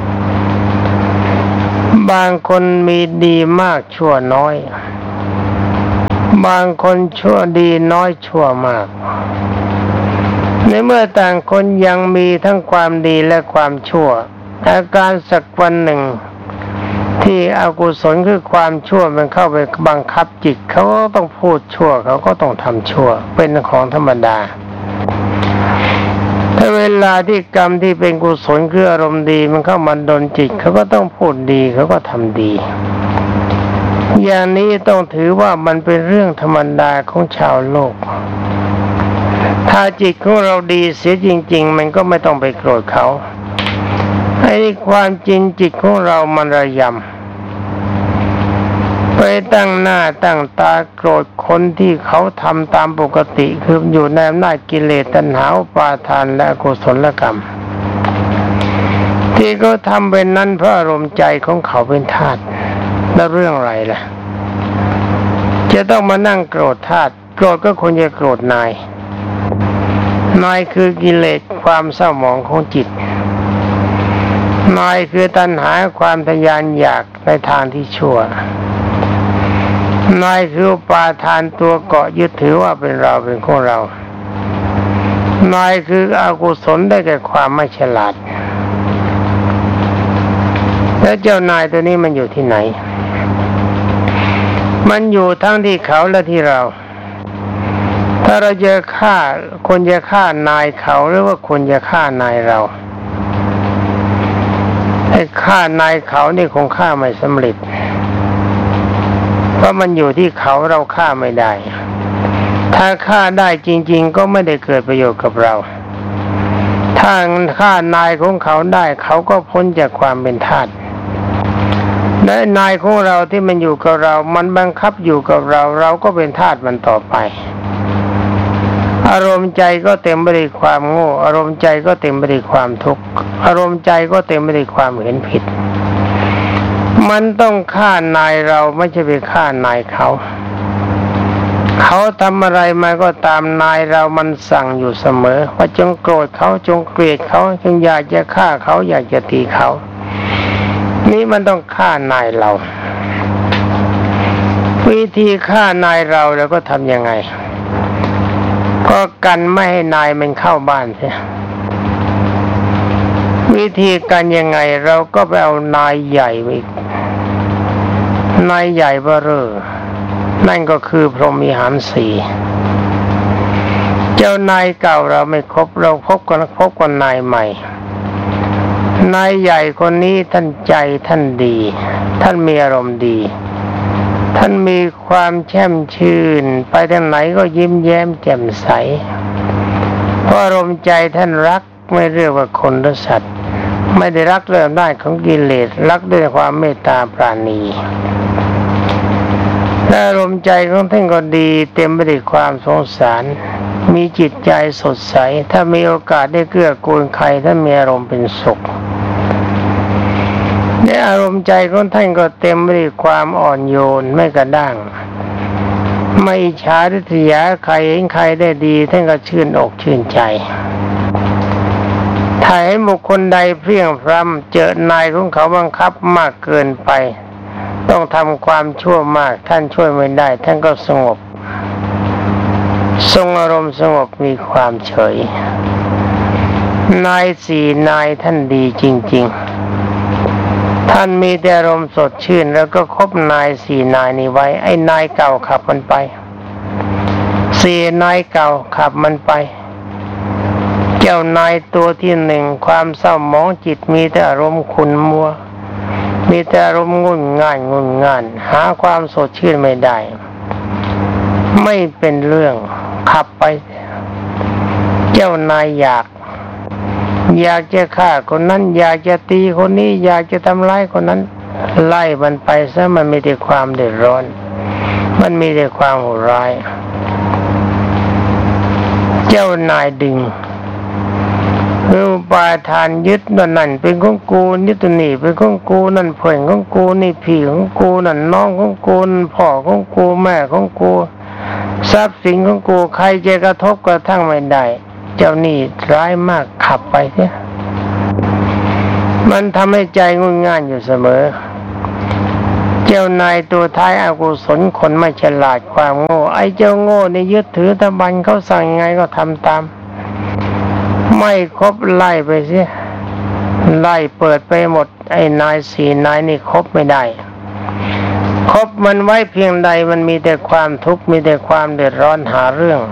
บางคนมีดีมากชั่วน้อยบางคนชั่วดีน้อยชั่วมากในเมื่อต่างคนยังมีทั้งความดีและความชั่วอาการสักวันหนึ่งที่อกุศลคือความชั่วมันเข้าไปบังคับจิตเขาก็ต้องพูดชั่วเขาก็ต้องทำชั่วเป็นของธรรมดาถ้าเวลาที่กรรมที่เป็นกุศลคืออารมณ์ดีมันเข้ามาดลจิตเขาก็ต้องพูดดีเขาก็ทำดีอย่างนี้ต้องถือว่ามันเป็นเรื่องธรรมดาของชาวโลกถ้าจิตของเราดีเสียจริงๆมันก็ไม่ต้องไปโกรธเขาไอ้ความจริงจิตของเรามันระยำไปตั้งหน้าตั้งตาโกรธคนที่เขาทำตามปกติคืออยู่ในอำนาจกิเลสตัณหาอุปาทานและอกุศลกรรมที่เขาทำเป็นนั้นเพราะอารมณ์ใจของเขาเป็นธาตุแล้วเรื่องอะไรล่ะจะต้องมานั่งโกรธธาตุโกรธก็ควรจะโกรธนายนายคือกิเลสความเศร้าหมองของจิตนายคือตัณหาความทยานอยากในทางที่ชั่วนายคืออุปาทานตัวเกาะยึดถือว่าเป็นเราเป็นของเรานายคืออกุศลได้แก่ความไม่ฉลาดแล้วเจ้านายตัวนี้มันอยู่ที่ไหนมันอยู่ทั้งที่เขาและที่เราถ้าเราจะฆ่าคนจะฆ่านายเขาหรือว่าคนจะฆ่านายเราไอ้ฆ่านายเขานี่คงฆ่าไม่สำเร็จเพราะมันอยู่ที่เขาเราฆ่าไม่ได้ถ้าฆ่าได้จริงๆก็ไม่ได้เกิดประโยชน์กับเราถ้าฆ่านายของเขาได้เขาก็พ้นจากความเป็นทาสและนายของเราที่มันอยู่กับเรามันบังคับอยู่กับเราเราก็เป็นทาสมันต่อไปอารมณ์ใจก็เต็มไปด้วยความโง่อารมณ์ใจก็เต็มไปด้วยความทุกข์อารมณ์ใจก็เต็มไปด้วยความเห็นผิดมันต้องฆ่านายเราไม่ใช่ไปฆ่านายเขาเขาทำอะไรมาก็ตามนายเรามันสั่งอยู่เสมอว่าจงโกรธเขาจงเกลียดเขาจงอยากจะฆ่าเขาอยากจะตีเขานี่มันต้องฆ่านายเราวิธีฆ่านายเราแล้วก็ทำยังไงก็กันไม่ให้นายมันเข้าบ้านเสียวิธีกันยังไงเราก็ไปเอานายใหญ่อีกนายใหญ่เบ้อเร่อนั่นก็คือพรหมวิหารสี่เจ้านายเก่าเราไม่ครบเราพบกันพบกันนายใหม่นายใหญ่คนนี้ท่านใจท่านดีท่านมีอารมณ์ดีท่านมีความแช่มชื่นไปทางไหนก็ยิ้มแย้มแจ่มใสเพราะอารมณ์ใจท่านรักไม่เรียกว่าคนหรือสัตว์ไม่ได้รักด้วยอำนาจของกิเลสรักด้วยความเมตตาปราณีและอารมณ์ใจของท่านก็ดีเต็มไปด้วยความสงสารมีจิตใจสดใสถ้ามีโอกาสได้เกื้อกูลใครท่านมีอารมณ์เป็นสุขในอารมณ์ใจของท่านก็เต็มไปด้วยความอ่อนโยนไม่กระด้างไม่อิจฉาริษยาใครเห็นใครได้ดีท่านก็ชื่นอกชื่นใจถ้าเห็นบุคคลใดเพลียงพล้ำเจอนายของเขาบังคับมากเกินไปต้องทำความชั่วมากท่านช่วยไม่ได้ท่านก็สงบทรงอารมณ์สงบมีความเฉยนายสี่นายท่านดีจริงๆท่านมีแต่อารมณ์สดชื่นแล้วก็คบนายสี่นายนี้ไว้ไอ้นายเก่าขับมันไปสี่นายเก่าขับมันไปเจ้านายตัวที่หนึ่งความเศร้าหมองจิตมีแต่อารมณ์ขุ่นมัวมีแต่อารมณ์งุ่นง่านงุ่นง่านหาความสดชื่นไม่ได้ไม่เป็นเรื่องขับไปเจ้านายอยากอยากจะฆ่าคนนั้นอยากจะตีคนนี้อยากจะทำร้ายคนนั้นไล่มันไปซะมันมีแต่ความเดือดร้อนมันมีแต่ความโหดร้ายเจ้านายดึงคือปาทานยึดนั่นนั่นเป็นของกูยึดตัวนี้เป็นของกูนั่นเพื่อนของกูนี่พี่ของกูนั่นน้องของกูพ่อของกูแม่ของกูทรัพย์สินของกูใครจะกระทบกระทั่งไม่ได้เจ้านี่ร้ายมากขับไปเสียมันทำให้ใจงุ่นง่านอยู่เสมอเจ้านายตัวท้ายอกุศลคนไม่ฉลาดความโง่ไอ้เจ้าโง่นี่ยึดถือตะบันเขาสั่งไงก็ทำตามไม่ครบไล่ไปเสียไล่เปิดไปหมดไอ้นายสี่นายนี่คบไม่ได้คบมันไว้เพียงใดมันมีแต่ความทุกข์มีแต่ความเดือดร้อนหาเรื่อง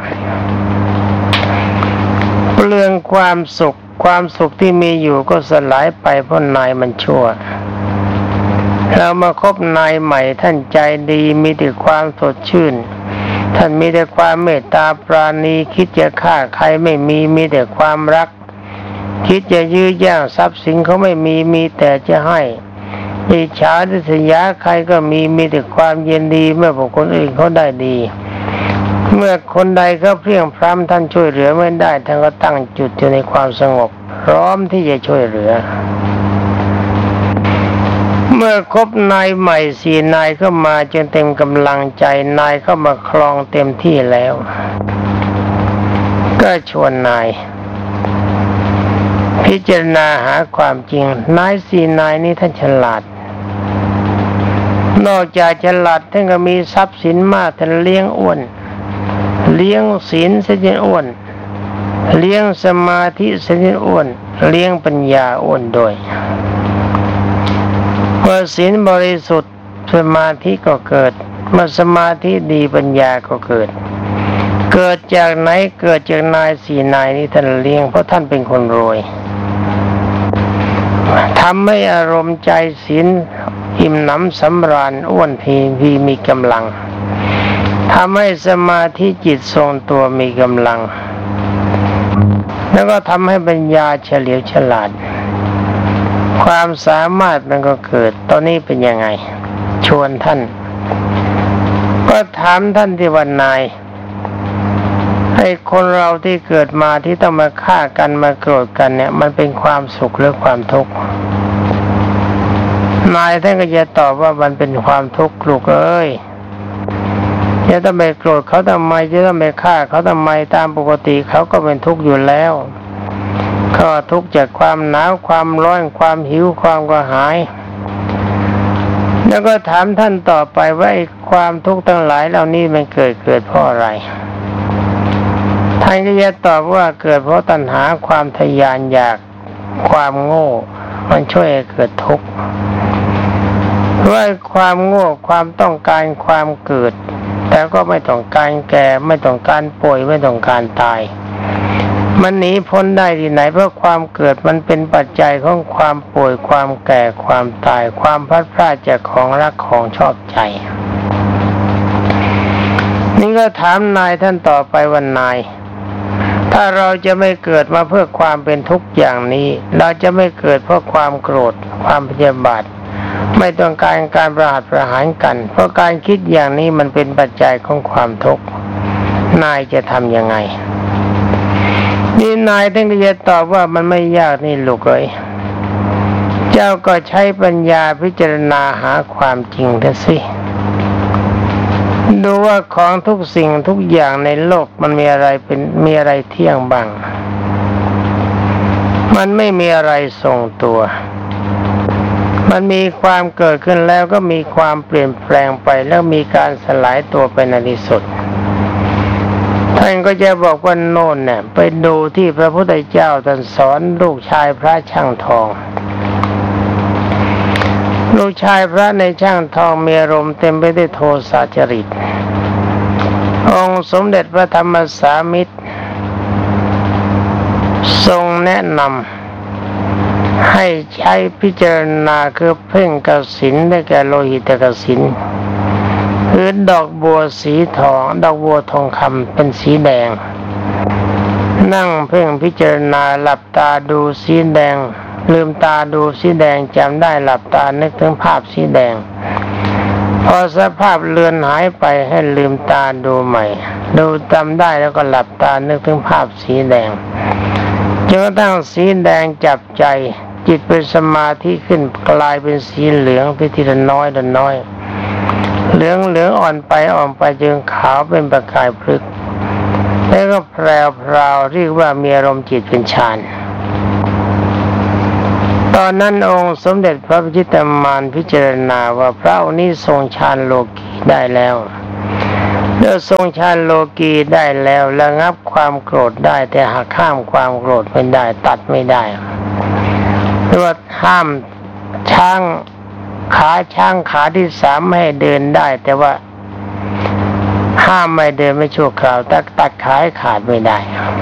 เปลืองความสุขความสุขที่มีอยู่ก็สลายไปเพราะนายมันชั่วเรามาคบนายใหม่ท่านใจดีมีแต่ความสดชื่นท่านมีแต่ความเมตตาปราณีคิดจะฆ่าใครไม่มีมีแต่ความรักคิดจะยื้อแย่งทรัพย์สินเขาไม่มีมีแต่จะให้อิจฉาริษยาใครก็มีมีแต่ความยินดีเมื่อบุคคลอื่นเขาได้ดีเมื่อคนใดเขาเพลียงพล้ำท่านช่วยเหลือไม่ได้ท่านก็ตั้งจุดอยู่ในความสงบพร้อมที่จะช่วยเหลือเมื่อครบนายใหม่สี่นายเข้ามาจนเต็มกำลังใจนายเข้ามาครองเต็มที่แล้วก็ชวนนายพิจารณาหาความจริงนายสี่นายนี้ท่านฉลาดนอกจากฉลาดท่านก็มีทรัพย์สินมากท่านเลี้ยงอ้วนเลี้ยงศีลเสียจนอ้วนเลี้ยงสมาธิเสียจนอ้วนเลี้ยงปัญญาอ้วนด้วยเมื่อศีลบริสุทธิ์สมาธิก็เกิดเมื่อสมาธิดีปัญญาก็เกิดเกิดจากไหนเกิดจากนายสี่นายนี้ท่านเลี้ยงเพราะท่านเป็นคนรวยทำให้อารมณ์ใจศีลอิ่มหนำสำราญอ้วนพีพีมีกำลังทำให้สมาธิจิตทรงตัวมีกำลังแล้วก็ทำให้ปัญญาเฉลียวฉลาดความสามารถมันก็เกิดตอนนี้เป็นยังไงชวนท่านก็ถามท่านที่ว่านายไอ้คนเราที่เกิดมาที่ต้องมาฆ่ากันมาโกรธกันเนี่ยมันเป็นความสุขหรือความทุกข์นายท่านก็จะตอบว่ามันเป็นความทุกข์ลูกเอ้ยจะต้องไปโกรธเขาทำไมจะต้องไปฆ่าเขาทำไมตามปกติเขาก็เป็นทุกข์อยู่แล้วก็ทุกข์จากความหนาวความร้อนความหิวความกระหายแล้วก็ถามท่านต่อไปว่าไอ้ความทุกข์ทั้งหลายเหล่านี้มันเกิดเกิดเพราะอะไรท่านก็จะตอบว่าเกิดเพราะตัณหาความทยานอยากความโง่มันช่วยให้เกิดทุกข์ว่าความโง่ความต้องการความเกิดแต่ก็ไม่ต้องการแก่ไม่ต้องการป่วยไม่ต้องการตายมันหนีพ้นได้ที่ไหนเพราะความเกิดมันเป็นปัจจัยของความป่วยความแก่ความตายความพลัดพรากจากของรักของชอบใจนี่ก็ถามนายท่านต่อไปว่านายถ้าเราจะไม่เกิดมาเพื่อความเป็นทุกข์อย่างนี้เราจะไม่เกิดเพราะความโกรธความพยาบาทไม่ต้องการการประหัตประหารกันเพราะการคิดอย่างนี้มันเป็นปัจจัยของความทุกข์นายจะทำยังไงนี่นายท่านก็จะตอบว่ามันไม่ยากนี่ลูกเอ้ยเจ้าก็ใช้ปัญญาพิจารณาหาความจริงเถอะสิดูว่าของทุกสิ่งทุกอย่างในโลกมันมีอะไรเป็นมีอะไรเที่ยงบ้างมันไม่มีอะไรทรงตัวมันมีความเกิดขึ้นแล้วก็มีความเปลี่ยนแปลงไปแล้วมีการสลายตัวไปในที่สุดท่านก็จะบอกว่าโน่นเนี่ยไปดูที่พระพุทธเจ้าท่านสอนลูกชายพระช่างทองลูกชายพระในช่างทองมีอารมณ์เต็มไปด้วยโทสะจริตองค์สมเด็จพระธรรมสามิตรทรงแนะนำให้ใช้พิจารณาคือเพ่งกสิณได้แก่โลหิตกสิณคือดอกบัวสีทองดอกบัวทองคำเป็นสีแดงนั่งเพ่งพิจารณาหลับตาดูสีแดงลืมตาดูสีแดงจำได้หลับตานึกถึงภาพสีแดงพอสภาพเลือนหายไปให้ลืมตาดูใหม่ดูจำได้แล้วก็หลับตานึกถึงภาพสีแดงจนกระทั่งสีแดงจับใจจิตเป็นสมาธิขึ้นกลายเป็นสีเหลืองไปทีละน้อยละน้อยเหลืองเหลืองอ่อนไปอ่อนไปจนขาวเป็นประกายพฤกษ์แล้วก็แพรวพราวเรียกว่ามีอารมณ์จิตเป็นฌานตอนนั้นองค์สมเด็จพระพิชิตมารพิจารณาว่าพระองค์นี้ทรงฌานโลกีได้แล้วเมื่อทรงฌานโลกีได้แล้วระงับความโกรธได้แต่หักข้ามความโกรธไม่ได้ตัดไม่ได้รือว่าห้ามช้างขาช้างขาที่สามไม่ให้เดินได้แต่ว่าห้ามไม่เดินไม่ชั่วคราวแต่ตัดขาให้ขาดไม่ได้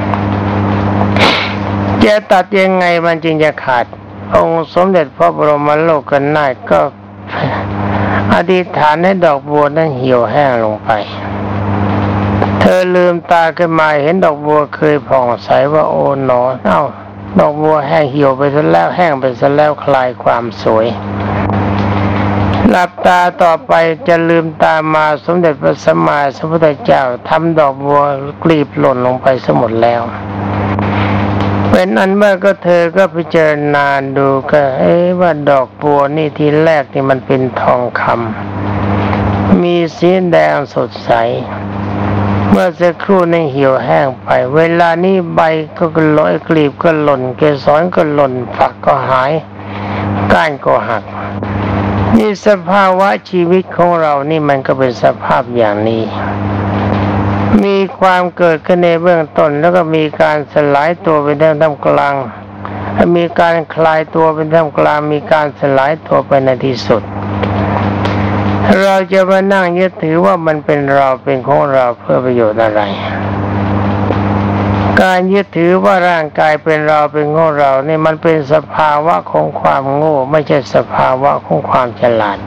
จะตัดยังไงมันจึงจะขาดองค์สมเด็จพระบรมโลกนาถก็อธิษฐานให้ดอกบัวนั้นเหี่ยวแห้งลงไปเธอลืมตาขึ้นมาเห็นดอกบัวเคยผ่องใสว่าโอ๋หนอเอ้าดอกบัวแห้งเหี่ยวไปซะแล้วแห้งไปซะแล้วคลายความสวยหลับตาต่อไปจะลืมตามาสมเด็จพระสัมมาสัมพุทธเจ้าทำดอกบัวกลีบหล่นลงไปซะหมดแล้วเป็นอันเมื่อก็เธอก็พิจารณาดูก็เอ๊ะว่าดอกบัวนี่ทีแรกนี่มันเป็นทองคำมีสีแดงสดใสเมื่อสักครู่นี้เหี่ยวแห้งไปเวลานี้ใบก็หล่นกลีบก็หล่นเกสรก็หล่นฝักก็หายก้านก็หักนี่สภาวะชีวิตของเรานี่มันก็เป็นสภาพอย่างนี้มีความเกิดขึ้นในเบื้องต้นแล้วก็มีการสลายตัวเป็นท่ามกลางมีการคลายตัวเป็นท่ามกลางมีการสลายตัวไปในที่สุดเราจะมานั่งยึดถือว่ามันเป็นเราเป็นของเราเพื่อประโยชน์อะไรการยึดถือว่าร่างกายเป็นเราเป็นของเรานี่มันเป็นสภาวะของความโง่ไม่ใช่สภาวะของความฉลาด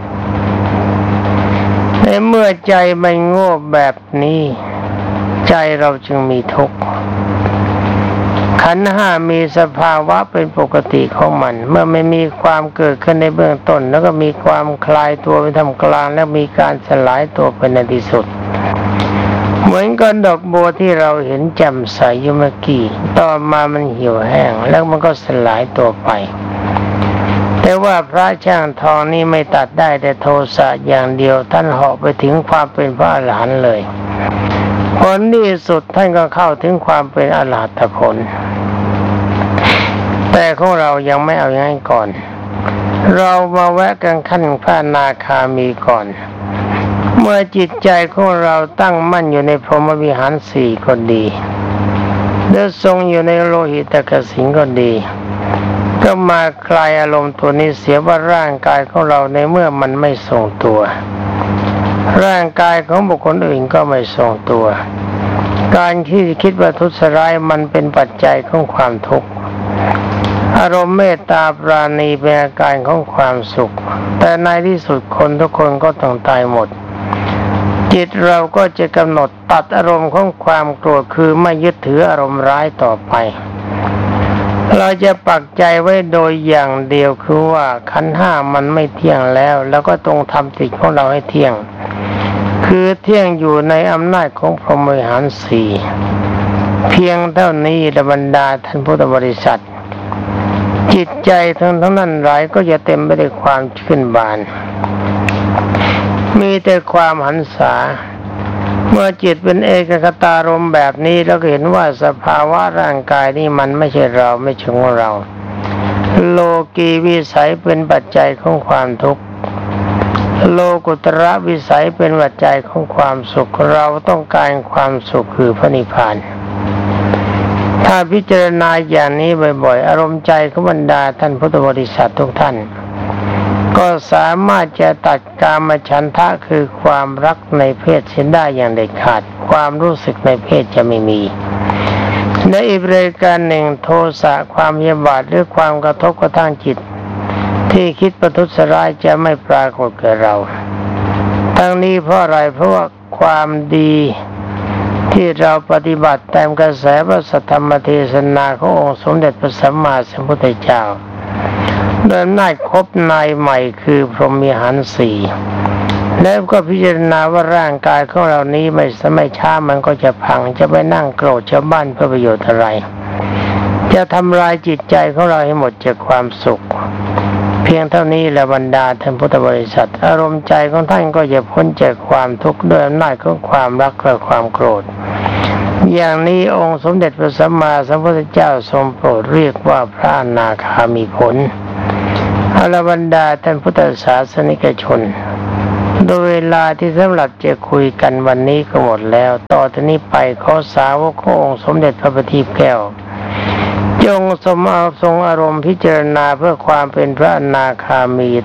ในเมื่อใจมันโง่แบบนี้ใจเราจึงมีทุกข์ขันธ์ห้ามีสภาวะเป็นปกติของมันเมื่อไม่มีความเกิดขึ้นในเบื้องต้นแล้วก็มีความคลายตัวเป็นธรรมกลางแล้วมีการสลายตัวเป็นในที่สุดเหมือนกับดอกบัวที่เราเห็นแจ่มใสอยู่เมื่อกี้ต่อมามันเหี่ยวแห้งแล้วมันก็สลายตัวไปแต่ว่าพระช่างทองนี่ไม่ตัดได้แต่โทสะอย่างเดียวท่านเหาะไปถึงความเป็นพระอรหันต์เลยผลที่สุดท่านก็เข้าถึงความเป็นอรหัตผลแต่ของเรายังไม่เอาอย่างนั้นก่อนเรามาแวะกันขั้นพระอนาคามีก่อนเมื่อจิตใจของเราตั้งมั่นอยู่ในพรหมวิหารสี่ก็ดีหรือทรงอยู่ในโลหิตกสิณก็ดีก็มาคลายอารมณ์ตัวนี้เสียว่าร่างกายของเราในเมื่อมันไม่ทรงตัวร่างกายของบุคคลอื่นก็ไม่ทรงตัวการที่คิดว่าทุสร้ายมันเป็นปัจจัยของความทุกข์อารมณ์เมตตาปราณีเป็นอาการของความสุขแต่ในที่สุดคนทุกคนก็ต้องตายหมดจิตเราก็จะกำหนดตัดอารมณ์ของความโกรธคือไม่ยึดถืออารมณ์ร้ายต่อไปเราจะปักใจไว้โดยอย่างเดียวคือว่าขันธ์ห้ามันไม่เที่ยงแล้วแล้วก็ต้องทำจิตของเราให้เที่ยงคือเที่ยงอยู่ในอำนาจของพรหมวิหารสี่เพียงเท่านี้บรรดาท่านพุทธบริษัทจิตใจทั้งทั้งนั้นหลายก็จะเต็มไปด้วยความชื่นบานมีแต่ความหันษาเมื่อจิตเป็นเอกคตารมณ์แบบนี้เราก็เห็นว่าสภาวะร่างกายนี่มันไม่ใช่เราไม่ใช่ของเราโลกีวิสัยเป็นปัจจัยของความทุกข์โลกุตระวิสัยเป็นปัจจัยของความสุขเราต้องการความสุขคือพระนิพพานถ้าพิจารณาอย่างนี้บ่อยๆอารมณ์ใจของบรรดาท่านพุทธบริษัททุกท่านก็สามารถจะตัดกามฉันทะคือความรักในเพศเสียได้อย่างเด็ดขาดความรู้สึกในเพศจะไม่มีในอีกรายการหนึ่งโทสะความพยาบาทหรือความกระทบกระทั่งจิตที่คิดประทุษร้ายจะไม่ปรากฏแก่เราทั้งนี้เพราะอะไรเพราะว่าความดีที่เราปฏิบัติตามกระแสพระสัทธรรมเทศนาขององค์สมเด็จพระสัมมาสัมพุทธเจ้าโดยอำนาจครบนายใหม่คือพรหมวิหารสี่แล้วก็พิจารณาว่าร่างกายของเรานี้ไม่สมัยช้ามันก็จะพังจะไปนั่งโกรธชาวบ้านเพื่อประโยชน์อะไรจะทำลายจิตใจของเราให้หมดจากความสุขเพียงเท่านี้แหละบรรดาท่านพุทธบริษัทอารมณ์ใจของท่านก็จะพ้นจากความทุกข์ด้วยอำนาจของความรักและความโกรธอย่างนี้องค์สมเด็จพระสัมมาสัมพุทธเจ้าทรงโปรดเรียกว่าพระอนาคามีผลอรบรรดาท่านพุทธศาสนิกชนโดยเวลาที่สำหรับจะคุยกันวันนี้ก็หมดแล้วต่อจากนี้ไปขอสาวกขององค์สมเด็จพระบัณฑิตแก้วจงสมเอาทรงอารมณ์พิจารณาเพื่อความเป็นพระอนาคามี